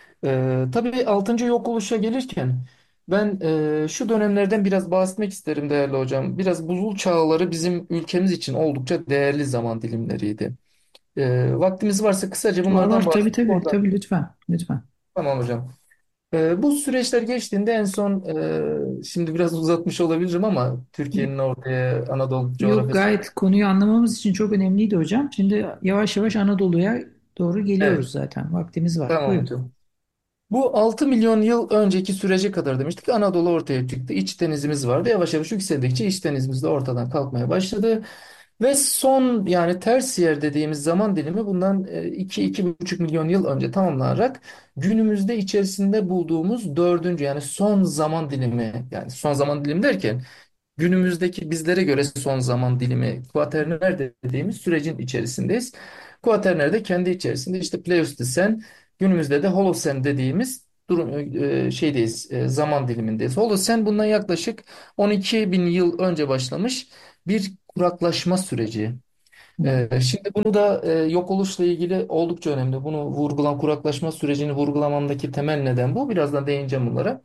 Tabii 6. yok oluşa gelirken ben şu dönemlerden biraz bahsetmek isterim değerli hocam. Biraz buzul çağları bizim ülkemiz için oldukça değerli zaman dilimleriydi. Vaktimiz varsa kısaca Var bunlardan var, tabii bahsedip tabii oradan. tabii, lütfen lütfen. Tamam hocam. Bu süreçler geçtiğinde en son şimdi biraz uzatmış olabilirim ama Türkiye'nin ortaya Anadolu Yok, coğrafyası. gayet konuyu anlamamız için çok önemliydi hocam. Şimdi yavaş yavaş Anadolu'ya doğru Evet, geliyoruz zaten. Vaktimiz var. tamam Buyurun. hocam. Bu 6 milyon yıl önceki sürece kadar demiştik. Anadolu ortaya çıktı. İç denizimiz vardı. Yavaş yavaş yükseldikçe iç denizimiz de ortadan kalkmaya başladı. Ve son yani tersiyer dediğimiz zaman dilimi bundan 2-2,5 milyon yıl önce tamamlanarak günümüzde içerisinde bulduğumuz dördüncü yani son zaman dilimi, yani son zaman dilimi derken günümüzdeki bizlere göre son zaman dilimi kuaterner dediğimiz sürecin içerisindeyiz. Kuaterner de kendi içerisinde işte Pleistosen, günümüzde de Holosen dediğimiz şeydeyiz, zaman dilimindeyiz. Holosen bundan yaklaşık 12 bin yıl önce başlamış bir kuraklaşma süreci. Şimdi bunu da yok oluşla ilgili oldukça önemli. Bunu kuraklaşma sürecini vurgulamamdaki temel neden bu. Birazdan değineceğim bunlara.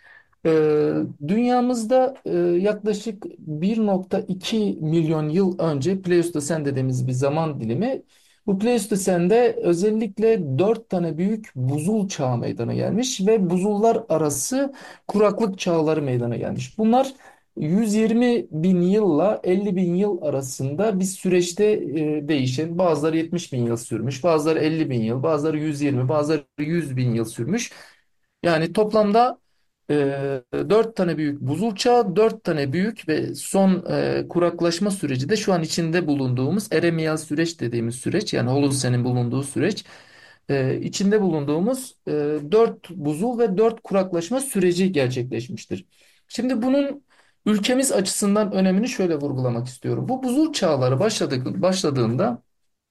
Dünyamızda yaklaşık 1,2 milyon yıl önce Pleistosen dediğimiz bir zaman dilimi. Bu Pleistosen'de özellikle 4 tane büyük buzul çağı meydana gelmiş ve buzullar arası kuraklık çağları meydana gelmiş. Bunlar 120 bin yılla 50 bin yıl arasında bir süreçte değişen, bazıları 70 bin yıl sürmüş, bazıları 50 bin yıl, bazıları 120, bazıları 100 bin yıl sürmüş. Yani toplamda 4 tane büyük buzul çağı, 4 tane büyük ve son kuraklaşma süreci de şu an içinde bulunduğumuz eremiyal süreç dediğimiz süreç, yani Holosen'in bulunduğu süreç, içinde bulunduğumuz 4 buzul ve 4 kuraklaşma süreci gerçekleşmiştir. Şimdi bunun ülkemiz açısından önemini şöyle vurgulamak istiyorum. Bu buzul çağları başladığında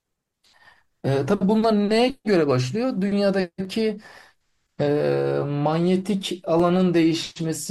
tabii bunlar neye göre başlıyor? Dünyadaki manyetik alanın değişmesi,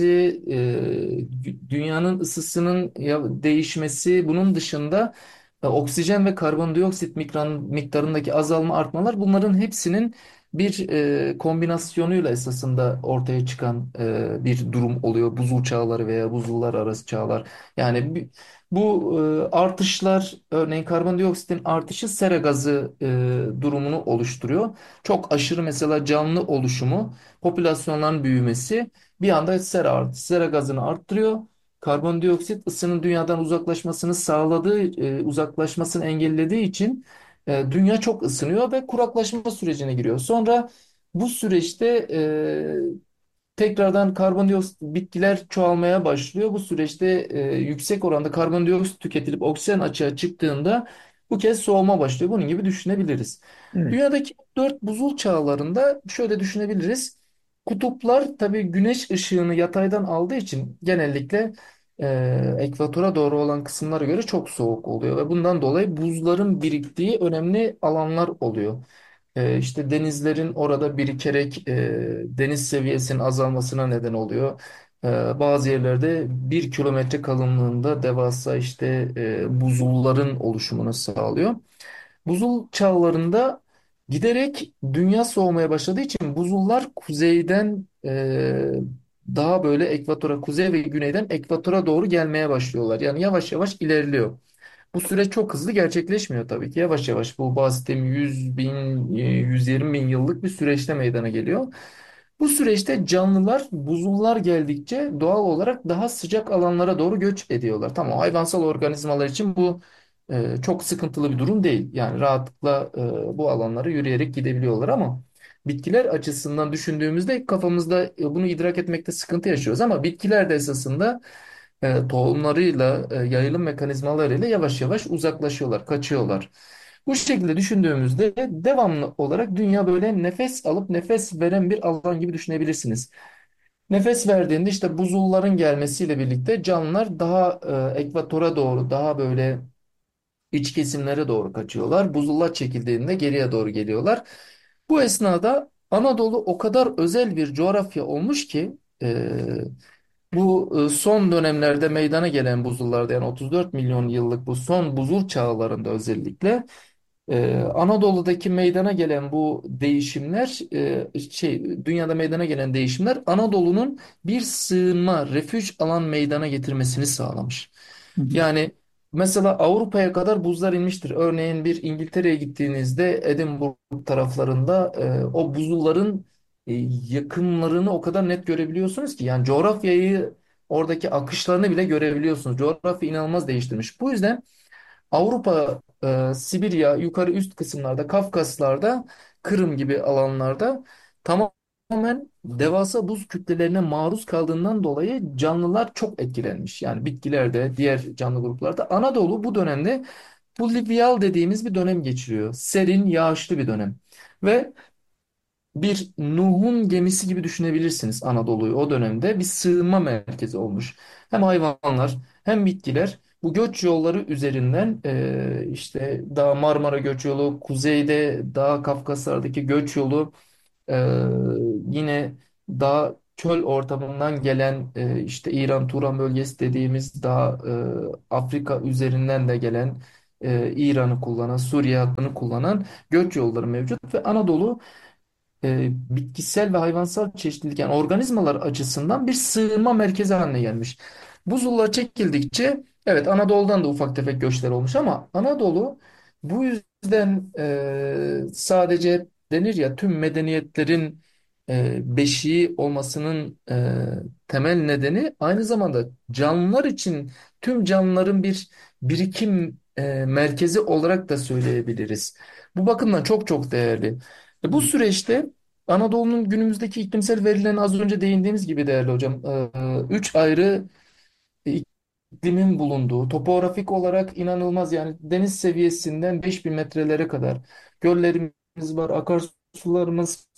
dünyanın ısısının değişmesi, bunun dışında oksijen ve karbondioksit miktarındaki azalma, artmalar, bunların hepsinin bir kombinasyonuyla esasında ortaya çıkan bir durum oluyor. Buzul çağları veya buzullar arası çağlar. Yani bu artışlar, örneğin karbondioksitin artışı sera gazı durumunu oluşturuyor. Çok aşırı mesela canlı oluşumu, popülasyonların büyümesi bir anda sera gazını arttırıyor. Karbondioksit ısının dünyadan uzaklaşmasını sağladığı, uzaklaşmasını engellediği için dünya çok ısınıyor ve kuraklaşma sürecine giriyor. Sonra bu süreçte tekrardan karbondioksit, bitkiler çoğalmaya başlıyor. Bu süreçte yüksek oranda karbondioksit tüketilip oksijen açığa çıktığında bu kez soğuma başlıyor. Bunun gibi düşünebiliriz. Evet. Dünyadaki 4 buzul çağlarında şöyle düşünebiliriz. Kutuplar tabii güneş ışığını yataydan aldığı için genellikle ekvatora doğru olan kısımlara göre çok soğuk oluyor ve bundan dolayı buzların biriktiği önemli alanlar oluyor. İşte denizlerin orada birikerek deniz seviyesinin azalmasına neden oluyor. Bazı yerlerde 1 kilometre kalınlığında devasa işte buzulların oluşumunu sağlıyor. Buzul çağlarında giderek dünya soğumaya başladığı için buzullar kuzeyden daha böyle ekvatora, kuzey ve güneyden ekvatora doğru gelmeye başlıyorlar. Yani yavaş yavaş ilerliyor. Bu süreç çok hızlı gerçekleşmiyor tabii ki. Yavaş yavaş, bu bahsettiğim 100 bin, 120 bin yıllık bir süreçte meydana geliyor. Bu süreçte canlılar buzullar geldikçe doğal olarak daha sıcak alanlara doğru göç ediyorlar. Tamam, hayvansal organizmalar için bu çok sıkıntılı bir durum değil. Yani rahatlıkla bu alanlara yürüyerek gidebiliyorlar ama bitkiler açısından düşündüğümüzde kafamızda bunu idrak etmekte sıkıntı yaşıyoruz. Ama bitkiler de esasında tohumlarıyla, yayılım mekanizmalarıyla yavaş yavaş uzaklaşıyorlar, kaçıyorlar. Bu şekilde düşündüğümüzde devamlı olarak dünya böyle nefes alıp nefes veren bir alan gibi düşünebilirsiniz. Nefes verdiğinde işte buzulların gelmesiyle birlikte canlılar daha ekvatora doğru, daha böyle iç kesimlere doğru kaçıyorlar. Buzullar çekildiğinde geriye doğru geliyorlar. Bu esnada Anadolu o kadar özel bir coğrafya olmuş ki bu son dönemlerde meydana gelen buzullarda, yani 34 milyon yıllık bu son buzul çağlarında özellikle Anadolu'daki meydana gelen bu değişimler, dünyada meydana gelen değişimler Anadolu'nun bir sığınma, refüj alan meydana getirmesini sağlamış. Hı hı. Yani mesela Avrupa'ya kadar buzlar inmiştir. Örneğin bir İngiltere'ye gittiğinizde Edinburgh taraflarında o buzulların yakınlarını o kadar net görebiliyorsunuz ki, yani coğrafyayı, oradaki akışlarını bile görebiliyorsunuz. Coğrafya inanılmaz değiştirmiş. Bu yüzden Avrupa, Sibirya, yukarı üst kısımlarda, Kafkaslarda, Kırım gibi alanlarda tamam tamamen devasa buz kütlelerine maruz kaldığından dolayı canlılar çok etkilenmiş. Yani bitkilerde, diğer canlı gruplarda. Anadolu bu dönemde pluvial dediğimiz bir dönem geçiriyor. Serin, yağışlı bir dönem. Ve bir Nuh'un gemisi gibi düşünebilirsiniz Anadolu'yu o dönemde. Bir sığınma merkezi olmuş. Hem hayvanlar hem bitkiler bu göç yolları üzerinden işte daha Marmara göç yolu, kuzeyde daha Kafkaslar'daki göç yolu, ee, yine daha çöl ortamından gelen işte İran Turan bölgesi dediğimiz daha Afrika üzerinden de gelen İran'ı kullanan, Suriye hattını kullanan göç yolları mevcut ve Anadolu bitkisel ve hayvansal çeşitlilik yani organizmalar açısından bir sığınma merkezi haline gelmiş. Buzullar çekildikçe evet Anadolu'dan da ufak tefek göçler olmuş ama Anadolu bu yüzden sadece denir ya tüm medeniyetlerin beşiği olmasının temel nedeni aynı zamanda canlılar için tüm canlıların bir birikim merkezi olarak da söyleyebiliriz. Bu bakımdan çok çok değerli. Bu süreçte Anadolu'nun günümüzdeki iklimsel verilerine az önce değindiğimiz gibi değerli hocam, üç ayrı iklimin bulunduğu, topografik olarak inanılmaz yani deniz seviyesinden 5000 metrelere kadar göllerimiz var, akarsularımız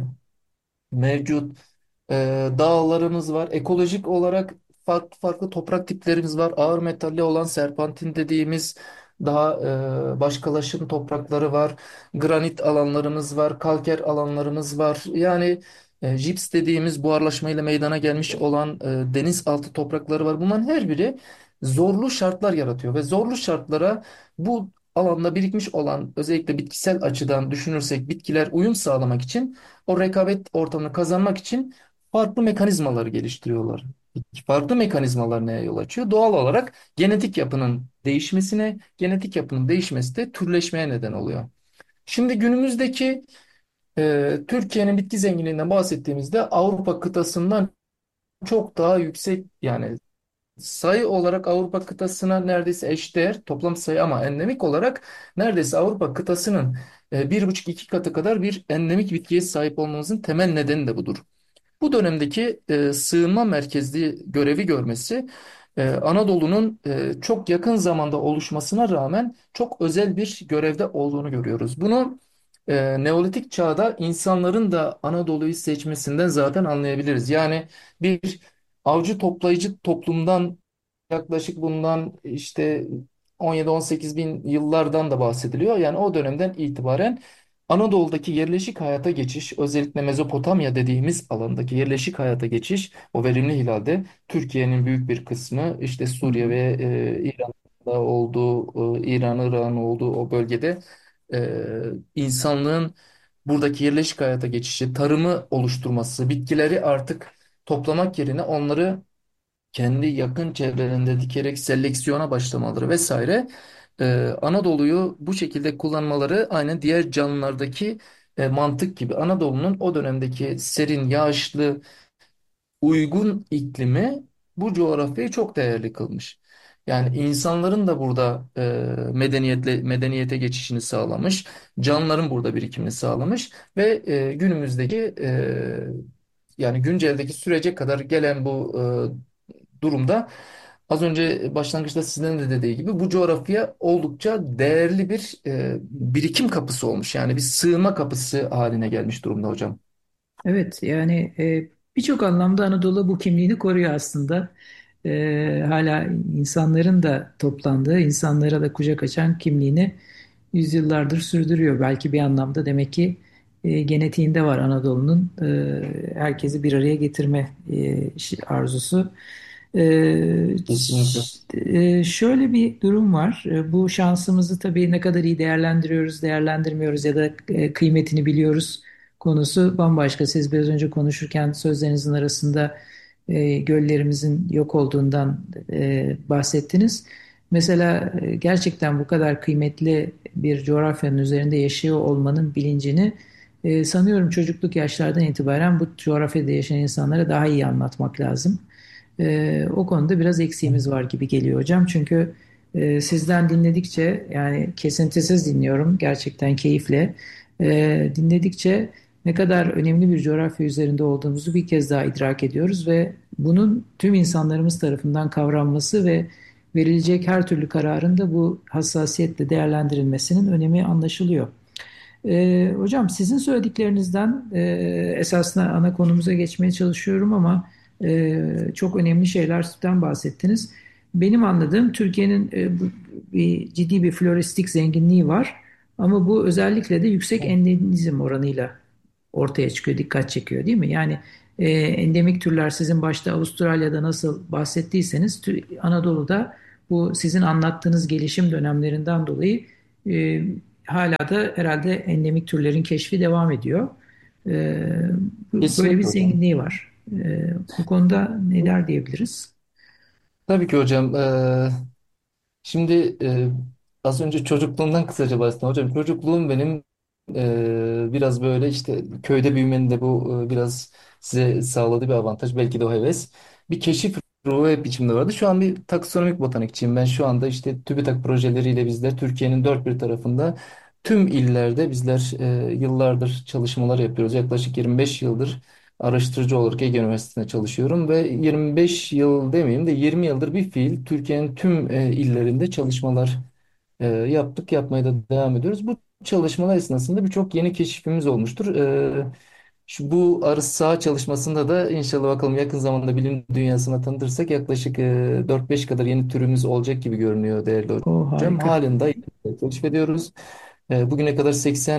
mevcut. Dağlarımız var. Ekolojik olarak farklı farklı toprak tiplerimiz var. Ağır metalli olan serpentin dediğimiz daha başkalaşım toprakları var. Granit alanlarımız var. Kalker alanlarımız var. Yani jips dediğimiz buharlaşmayla meydana gelmiş olan deniz altı toprakları var. Bunların her biri zorlu şartlar yaratıyor ve zorlu şartlara bu alanda birikmiş olan özellikle bitkisel açıdan düşünürsek bitkiler uyum sağlamak için o rekabet ortamını kazanmak için farklı mekanizmaları geliştiriyorlar. Farklı mekanizmalar neye yol açıyor? Doğal olarak genetik yapının değişmesine, genetik yapının değişmesi de türleşmeye neden oluyor. Şimdi günümüzdeki Türkiye'nin bitki zenginliğinden bahsettiğimizde Avrupa kıtasından çok daha yüksek yani sayı olarak Avrupa kıtasına neredeyse eşdeğer toplam sayı ama endemik olarak neredeyse Avrupa kıtasının 1,5-2 katı kadar bir endemik bitkiye sahip olmamızın temel nedeni de budur. Bu dönemdeki sığınma merkezli görevi görmesi Anadolu'nun çok yakın zamanda oluşmasına rağmen çok özel bir görevde olduğunu görüyoruz. Bunu Neolitik çağda insanların da Anadolu'yu seçmesinden zaten anlayabiliriz. Yani bir avcı toplayıcı toplumdan yaklaşık bundan işte 17-18 bin yıllardan da bahsediliyor. Yani o dönemden itibaren Anadolu'daki yerleşik hayata geçiş, özellikle Mezopotamya dediğimiz alandaki yerleşik hayata geçiş, o verimli hilalde Türkiye'nin büyük bir kısmı işte Hı Suriye hı. ve İran'da olduğu, İran, Irak'ın olduğu o bölgede insanlığın buradaki yerleşik hayata geçişi, tarımı oluşturması, bitkileri artık toplamak yerine onları kendi yakın çevrelerinde dikerek seleksiyona başlamaları vesaire Anadolu'yu bu şekilde kullanmaları aynen diğer canlılardaki mantık gibi. Anadolu'nun o dönemdeki serin, yağışlı, uygun iklimi bu coğrafyayı çok değerli kılmış. Yani insanların da burada medeniyete geçişini sağlamış, canlıların burada birikimini sağlamış ve günümüzdeki yani günceldeki sürece kadar gelen bu durumda az önce başlangıçta sizin de dediği gibi bu coğrafya oldukça değerli bir birikim kapısı olmuş. Yani bir sığınma kapısı haline gelmiş durumda hocam. Evet, yani birçok anlamda Anadolu bu kimliğini koruyor aslında. Hala insanların da toplandığı, insanlara da kucak açan kimliğini yüzyıllardır sürdürüyor. Belki bir anlamda demek ki genetiğinde var Anadolu'nun herkesi bir araya getirme arzusu. Kesinlikle. Şöyle bir durum var. Bu şansımızı tabii ne kadar iyi değerlendiriyoruz, değerlendirmiyoruz ya da kıymetini biliyoruz konusu bambaşka. Siz biraz önce konuşurken sözlerinizin arasında göllerimizin yok olduğundan bahsettiniz. Mesela gerçekten bu kadar kıymetli bir coğrafyanın üzerinde yaşıyor olmanın bilincini sanıyorum çocukluk yaşlardan itibaren bu coğrafyada yaşayan insanlara daha iyi anlatmak lazım. O konuda biraz eksiğimiz var gibi geliyor hocam. Çünkü sizden dinledikçe yani kesintisiz dinliyorum gerçekten keyifle. Dinledikçe ne kadar önemli bir coğrafya üzerinde olduğumuzu bir kez daha idrak ediyoruz ve bunun tüm insanlarımız tarafından kavranması ve verilecek her türlü kararın da bu hassasiyetle değerlendirilmesinin önemi anlaşılıyor. Hocam sizin söylediklerinizden esasında ana konumuza geçmeye çalışıyorum ama çok önemli şeylerden bahsettiniz. Benim anladığım Türkiye'nin ciddi bir floristik zenginliği var ama bu özellikle de yüksek endemizm oranıyla ortaya çıkıyor, dikkat çekiyor değil mi? Yani endemik türler sizin başta Avustralya'da nasıl bahsettiyseniz Anadolu'da bu sizin anlattığınız gelişim dönemlerinden dolayı e, hala da herhalde endemik türlerin keşfi devam ediyor. E, Böyle bir Kesinlikle hocam. zenginliği var. Bu konuda neler diyebiliriz? Tabii ki hocam. Şimdi az önce çocukluğumdan kısaca bahsettim. Hocam çocukluğum benim biraz böyle işte köyde büyümenin de bu biraz size sağladığı bir avantaj. Belki de o heves. Bir keşif ruhu hep içimde vardı. Şu an bir taksonomik botanikçiyim. Ben şu anda işte TÜBİTAK projeleriyle bizler Türkiye'nin dört bir tarafında tüm illerde bizler yıllardır çalışmalar yapıyoruz. Yaklaşık 25 yıldır araştırıcı olarak Ege Üniversitesi'nde çalışıyorum ve 25 yıl demeyeyim de 20 yıldır bir fiil Türkiye'nin tüm illerinde çalışmalar yaptık, yapmaya da devam ediyoruz. Bu çalışmalar esnasında birçok yeni keşifimiz olmuştur. Bu arı saha çalışmasında da inşallah bakalım yakın zamanda bilim dünyasına tanıtırsak yaklaşık 4-5 kadar yeni türümüz olacak gibi görünüyor değerli O hocam. harika. Halen de keşfediyoruz. Bugüne kadar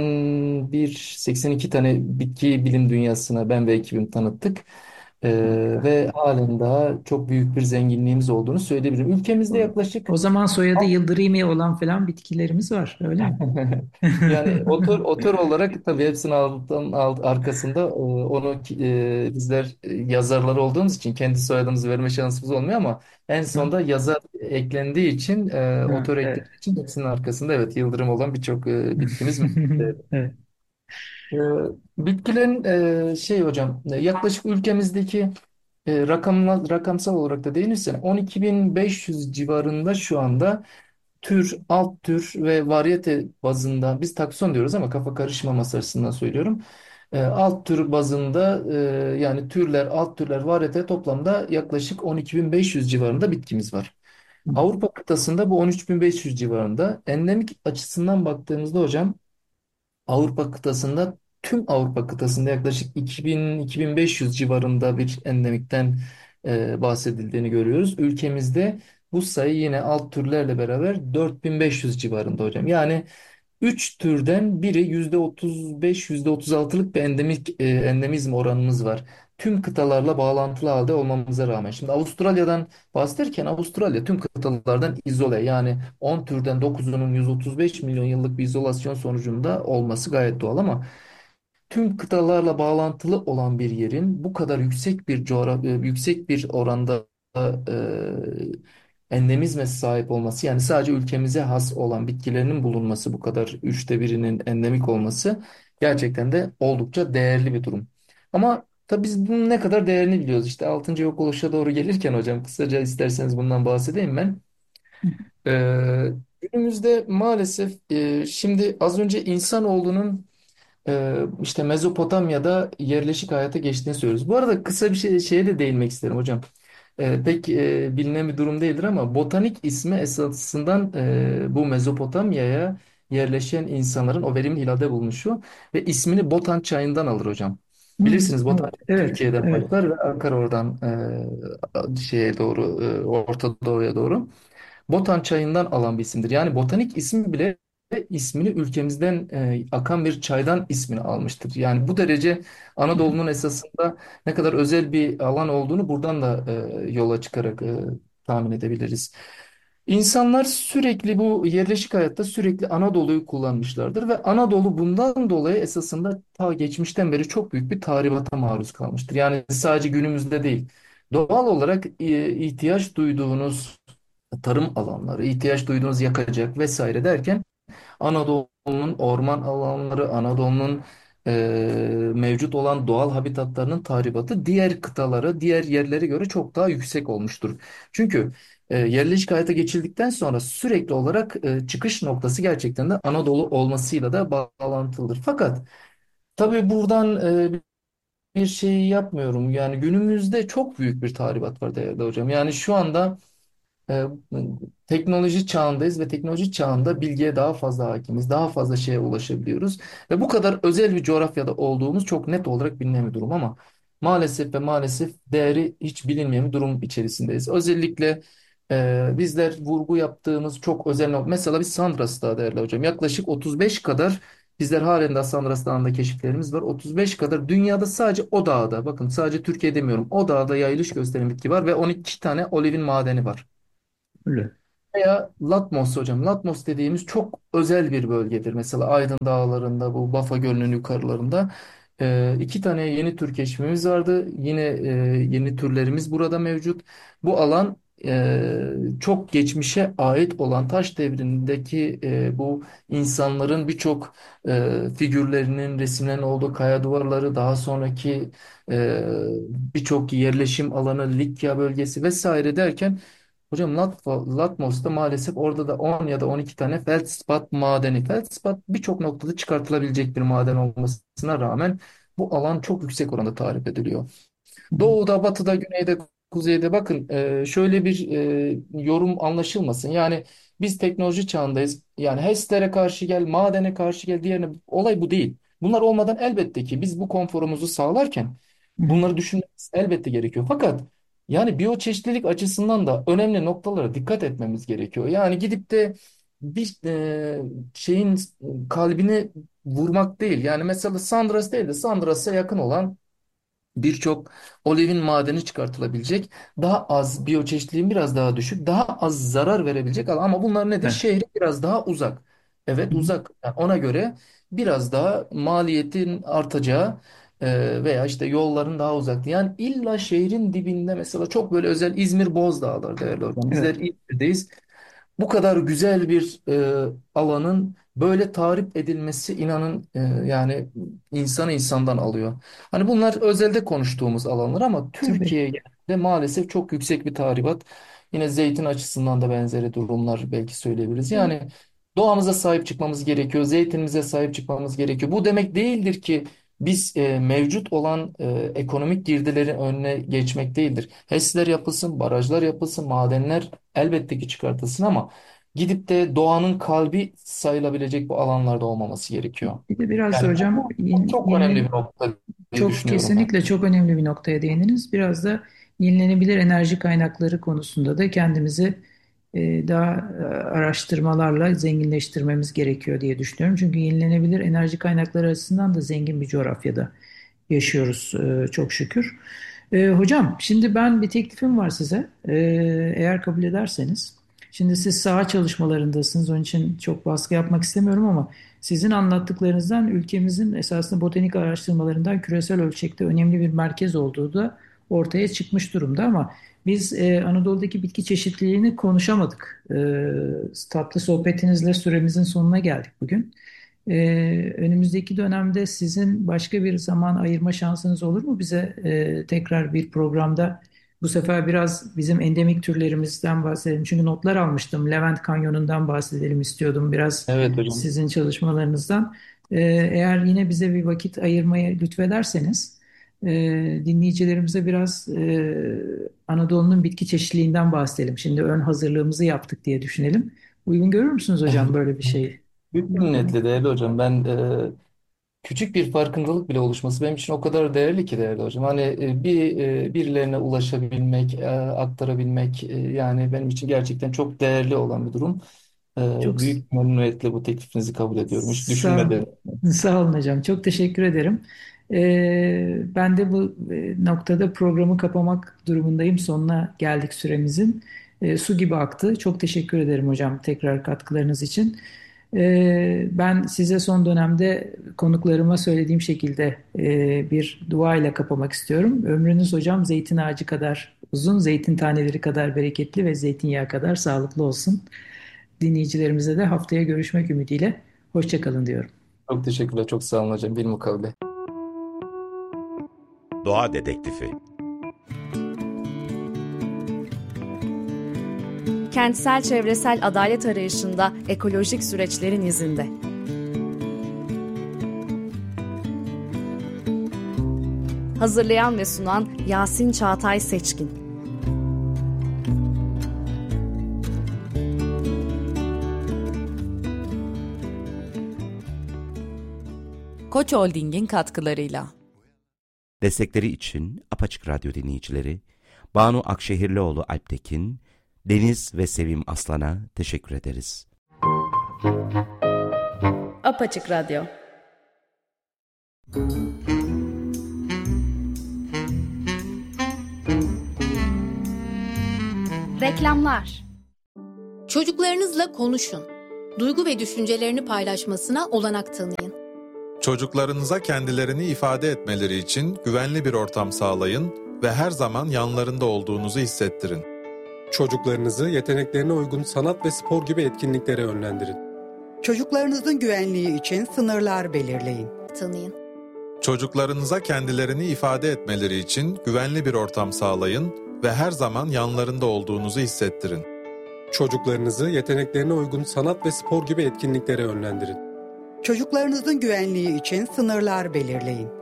81-82 tane bitki bilim dünyasına ben ve ekibim tanıttık. Ve halen daha çok büyük bir zenginliğimiz olduğunu söyleyebilirim. Ülkemizde yaklaşık O zaman soyadı Yıldırimi olan falan bitkilerimiz var, öyle mi? yani otor olarak tabii hepsinin arkasında onu bizler yazarlar olduğumuz için kendi soyadımızı verme şansımız olmuyor ama en sonda yazar eklendiği için Ha, otor evet. eklendiği için hepsinin arkasında evet yıldırım olan birçok bitkimiz mevcut. Evet. E, Bitkilerin şey hocam yaklaşık ülkemizdeki rakamsal olarak da değinirsen 12.500 civarında şu anda tür, alt tür ve varyete bazında biz takson diyoruz ama kafa karışmaması açısından söylüyorum. Alt tür bazında yani türler, alt türler, varyete toplamda yaklaşık 12.500 civarında bitkimiz var. Avrupa kıtasında bu 13.500 civarında. Endemik açısından baktığımızda hocam Avrupa kıtasında tüm Avrupa kıtasında yaklaşık 2000-2500 civarında bir endemikten bahsedildiğini görüyoruz. Ülkemizde bu sayı yine alt türlerle beraber 4500 civarında hocam. Yani 3 türden biri %35, %36'lık bir endemizm oranımız var. Tüm kıtalarla bağlantılı halde olmamıza rağmen. Şimdi Avustralya'dan bahsederken Avustralya tüm kıtalardan izole. Yani 10 türden 9'unun 135 milyon yıllık bir izolasyon sonucunda olması gayet doğal ama tüm kıtalarla bağlantılı olan bir yerin bu kadar yüksek bir yüksek bir oranda endemizme sahip olması yani sadece ülkemize has olan bitkilerinin bulunması bu kadar üçte birinin endemik olması gerçekten de oldukça değerli bir durum. Ama tabii biz bunun ne kadar değerini biliyoruz. İşte 6. yok oluşa doğru gelirken hocam kısaca isterseniz bundan bahsedeyim ben. Günümüzde maalesef şimdi az önce insanoğlunun işte Mezopotamya'da yerleşik hayata geçtiğini söylüyoruz. Bu arada kısa bir şeye de değinmek isterim hocam. Pek bilinen bir durum değildir ama botanik ismi esasından bu Mezopotamya'ya yerleşen insanların o verimin iade bulunuşu ve ismini Botan çayından alır hocam. Bilirsiniz Botan Evet, evet, Türkiye'de evet. başlar ve akar oradan şeye doğru Orta Doğu'ya doğru. Botan çayından alan bir isimdir. Yani botanik ismi bile ismini ülkemizden akan bir çaydan ismini almıştır. Yani bu derece Anadolu'nun esasında ne kadar özel bir alan olduğunu buradan da yola çıkarak tahmin edebiliriz. İnsanlar sürekli bu yerleşik hayatta sürekli Anadolu'yu kullanmışlardır ve Anadolu bundan dolayı esasında ta geçmişten beri çok büyük bir tahribata maruz kalmıştır. Yani sadece günümüzde değil. Doğal olarak ihtiyaç duyduğunuz tarım alanları, ihtiyaç duyduğunuz yakacak vesaire derken Anadolu'nun orman alanları, Anadolu'nun mevcut olan doğal habitatlarının tahribatı diğer kıtalara, diğer yerlere göre çok daha yüksek olmuştur. Çünkü yerleşik hayata geçildikten sonra sürekli olarak çıkış noktası gerçekten de Anadolu olmasıyla da bağlantılıdır. Fakat Tabii buradan bir şey yapmıyorum. Yani günümüzde çok büyük bir tahribat var değerli hocam. Yani şu anda e, teknoloji çağındayız ve teknoloji çağında bilgiye daha fazla hakimiz, daha fazla şeye ulaşabiliyoruz. Ve bu kadar özel bir coğrafyada olduğumuz çok net olarak bilinen bir durum ama maalesef ve maalesef değeri hiç bilinmeyen bir durum içerisindeyiz. Özellikle bizler vurgu yaptığımız çok özel nokta. Mesela biz Sandras Dağı değerli hocam. Yaklaşık 35 kadar bizler halen daha Sandras Dağı'nda keşiflerimiz var. 35 kadar dünyada sadece o dağda, bakın sadece Türkiye demiyorum, o dağda yayılış gösteren bitki var ve 12 tane olivin madeni var. Öyle. Veya Latmos hocam. Latmos dediğimiz çok özel bir bölgedir. Mesela Aydın Dağları'nda, bu Bafa Gölü'nün yukarılarında iki tane yeni tür keşfimiz vardı. Yine yeni türlerimiz burada mevcut. Bu alan çok geçmişe ait olan taş devrindeki bu insanların birçok figürlerinin, resimlerinin olduğu kaya duvarları, daha sonraki e, birçok yerleşim alanı, Likya bölgesi vesaire derken hocam Latmos'ta maalesef orada da 10 ya da 12 tane feldspat madeni. Feldspat birçok noktada çıkartılabilecek bir maden olmasına rağmen bu alan çok yüksek oranda tarif ediliyor. Hı hı. Doğuda, batıda, güneyde, kuzeyde bakın şöyle bir yorum anlaşılmasın. Yani biz teknoloji çağındayız. Yani HES'lere karşı gel, madene karşı gel diğerine, olay bu değil. Bunlar olmadan elbette ki biz bu konforumuzu sağlarken Hı hı. bunları düşünmemiz elbette gerekiyor. Fakat yani biyoçeşitlilik açısından da önemli noktalara dikkat etmemiz gerekiyor. Yani gidip de bir şeyin kalbini vurmak değil. Yani mesela Sandras değil de Sandras'a yakın olan birçok olivin madeni çıkartılabilecek, daha az biyoçeşitliliğin biraz daha düşük, daha az zarar verebilecek alan. Ama bunlar nedir? Evet. Şehre biraz daha uzak. Evet Hı hı. uzak. Yani ona göre biraz daha maliyetin artacağı veya işte yolların daha uzak. Yani illa şehrin dibinde mesela çok böyle özel İzmir Bozdağlar değerli hocam. Bizler Evet. İzmir'deyiz. Bu kadar güzel bir alanın böyle tarif edilmesi inanın yani insanı insandan alıyor. Hani bunlar özelde konuştuğumuz alanlar ama Tabii. Türkiye'de maalesef çok yüksek bir tahribat. Yine zeytin açısından da benzeri durumlar belki söyleyebiliriz. Yani doğamıza sahip çıkmamız gerekiyor, zeytinimize sahip çıkmamız gerekiyor. Bu demek değildir ki biz mevcut olan ekonomik girdilerin önüne geçmek değildir. HES'ler yapılsın, barajlar yapılsın, madenler elbette ki çıkartılsın ama gidip de doğanın kalbi sayılabilecek bu alanlarda olmaması gerekiyor. Bir de biraz da Yani hocam bu çok önemli bir nokta diye çok düşünüyorum ben. kesinlikle çok önemli bir noktaya değindiniz. Biraz da yenilenebilir enerji kaynakları konusunda da kendimizi daha araştırmalarla zenginleştirmemiz gerekiyor diye düşünüyorum. Çünkü yenilenebilir enerji kaynakları açısından da zengin bir coğrafyada yaşıyoruz çok şükür. Hocam şimdi ben bir teklifim var size. Eğer kabul ederseniz. Şimdi siz saha çalışmalarındasınız. Onun için çok baskı yapmak istemiyorum ama sizin anlattıklarınızdan ülkemizin esasında botanik araştırmalarından küresel ölçekte önemli bir merkez olduğu da ortaya çıkmış durumda ama biz Anadolu'daki bitki çeşitliliğini konuşamadık. Tatlı sohbetinizle süremizin sonuna geldik bugün. Önümüzdeki dönemde sizin başka bir zaman ayırma şansınız olur mu bize tekrar bir programda? Bu sefer biraz bizim endemik türlerimizden bahsedelim. Çünkü notlar almıştım. Levent Kanyonu'ndan bahsedelim istiyordum biraz Evet hocam. sizin çalışmalarınızdan. Eğer yine bize bir vakit ayırmayı lütfederseniz dinleyicilerimize biraz Anadolu'nun bitki çeşitliliğinden bahsedelim. Şimdi ön hazırlığımızı yaptık diye düşünelim. Uygun görür müsünüz hocam böyle bir şeyi? Büyük minnetle değerli hocam. Ben küçük bir farkındalık bile oluşması benim için o kadar değerli ki değerli hocam. Hani birilerine ulaşabilmek, aktarabilmek yani benim için gerçekten çok değerli olan bir durum. Çok Büyük memnuniyetle bu teklifinizi kabul ediyorum. Hiç sağ, düşünmeden. sağ olun hocam. Çok teşekkür ederim. Ben de bu noktada programı kapamak durumundayım. Sonuna geldik süremizin. Su gibi aktı. Çok teşekkür ederim hocam tekrar katkılarınız için. Ben size son dönemde konuklarıma söylediğim şekilde bir dua ile kapamak istiyorum. Ömrünüz hocam zeytin ağacı kadar uzun, zeytin taneleri kadar bereketli ve zeytinyağı kadar sağlıklı olsun. Dinleyicilerimize de haftaya görüşmek ümidiyle. Hoşça kalın diyorum. Çok teşekkürler. Çok sağ olun hocam. Bilmukabele. Doğa Dedektifi. Kentsel çevresel adalet arayışında ekolojik süreçlerin izinde. Hazırlayan ve sunan Yasin Çağatay Seçkin. Koç Holding'in katkılarıyla. Destekleri için Apaçık Radyo dinleyicileri Banu Akşehirlioğlu Alptekin, Deniz ve Sevim Aslan'a teşekkür ederiz. Apaçık Radyo. Reklamlar. Çocuklarınızla konuşun. Duygu ve düşüncelerini paylaşmasına olanak tanıyın. Çocuklarınıza kendilerini ifade etmeleri için güvenli bir ortam sağlayın ve her zaman yanlarında olduğunuzu hissettirin. Çocuklarınızı yeteneklerine uygun sanat ve spor gibi etkinliklere yönlendirin. Çocuklarınızın güvenliği için sınırlar belirleyin. Tanıyın. Çocuklarınıza kendilerini ifade etmeleri için güvenli bir ortam sağlayın ve her zaman yanlarında olduğunuzu hissettirin. Çocuklarınızı yeteneklerine uygun sanat ve spor gibi etkinliklere yönlendirin. Çocuklarınızın güvenliği için sınırlar belirleyin.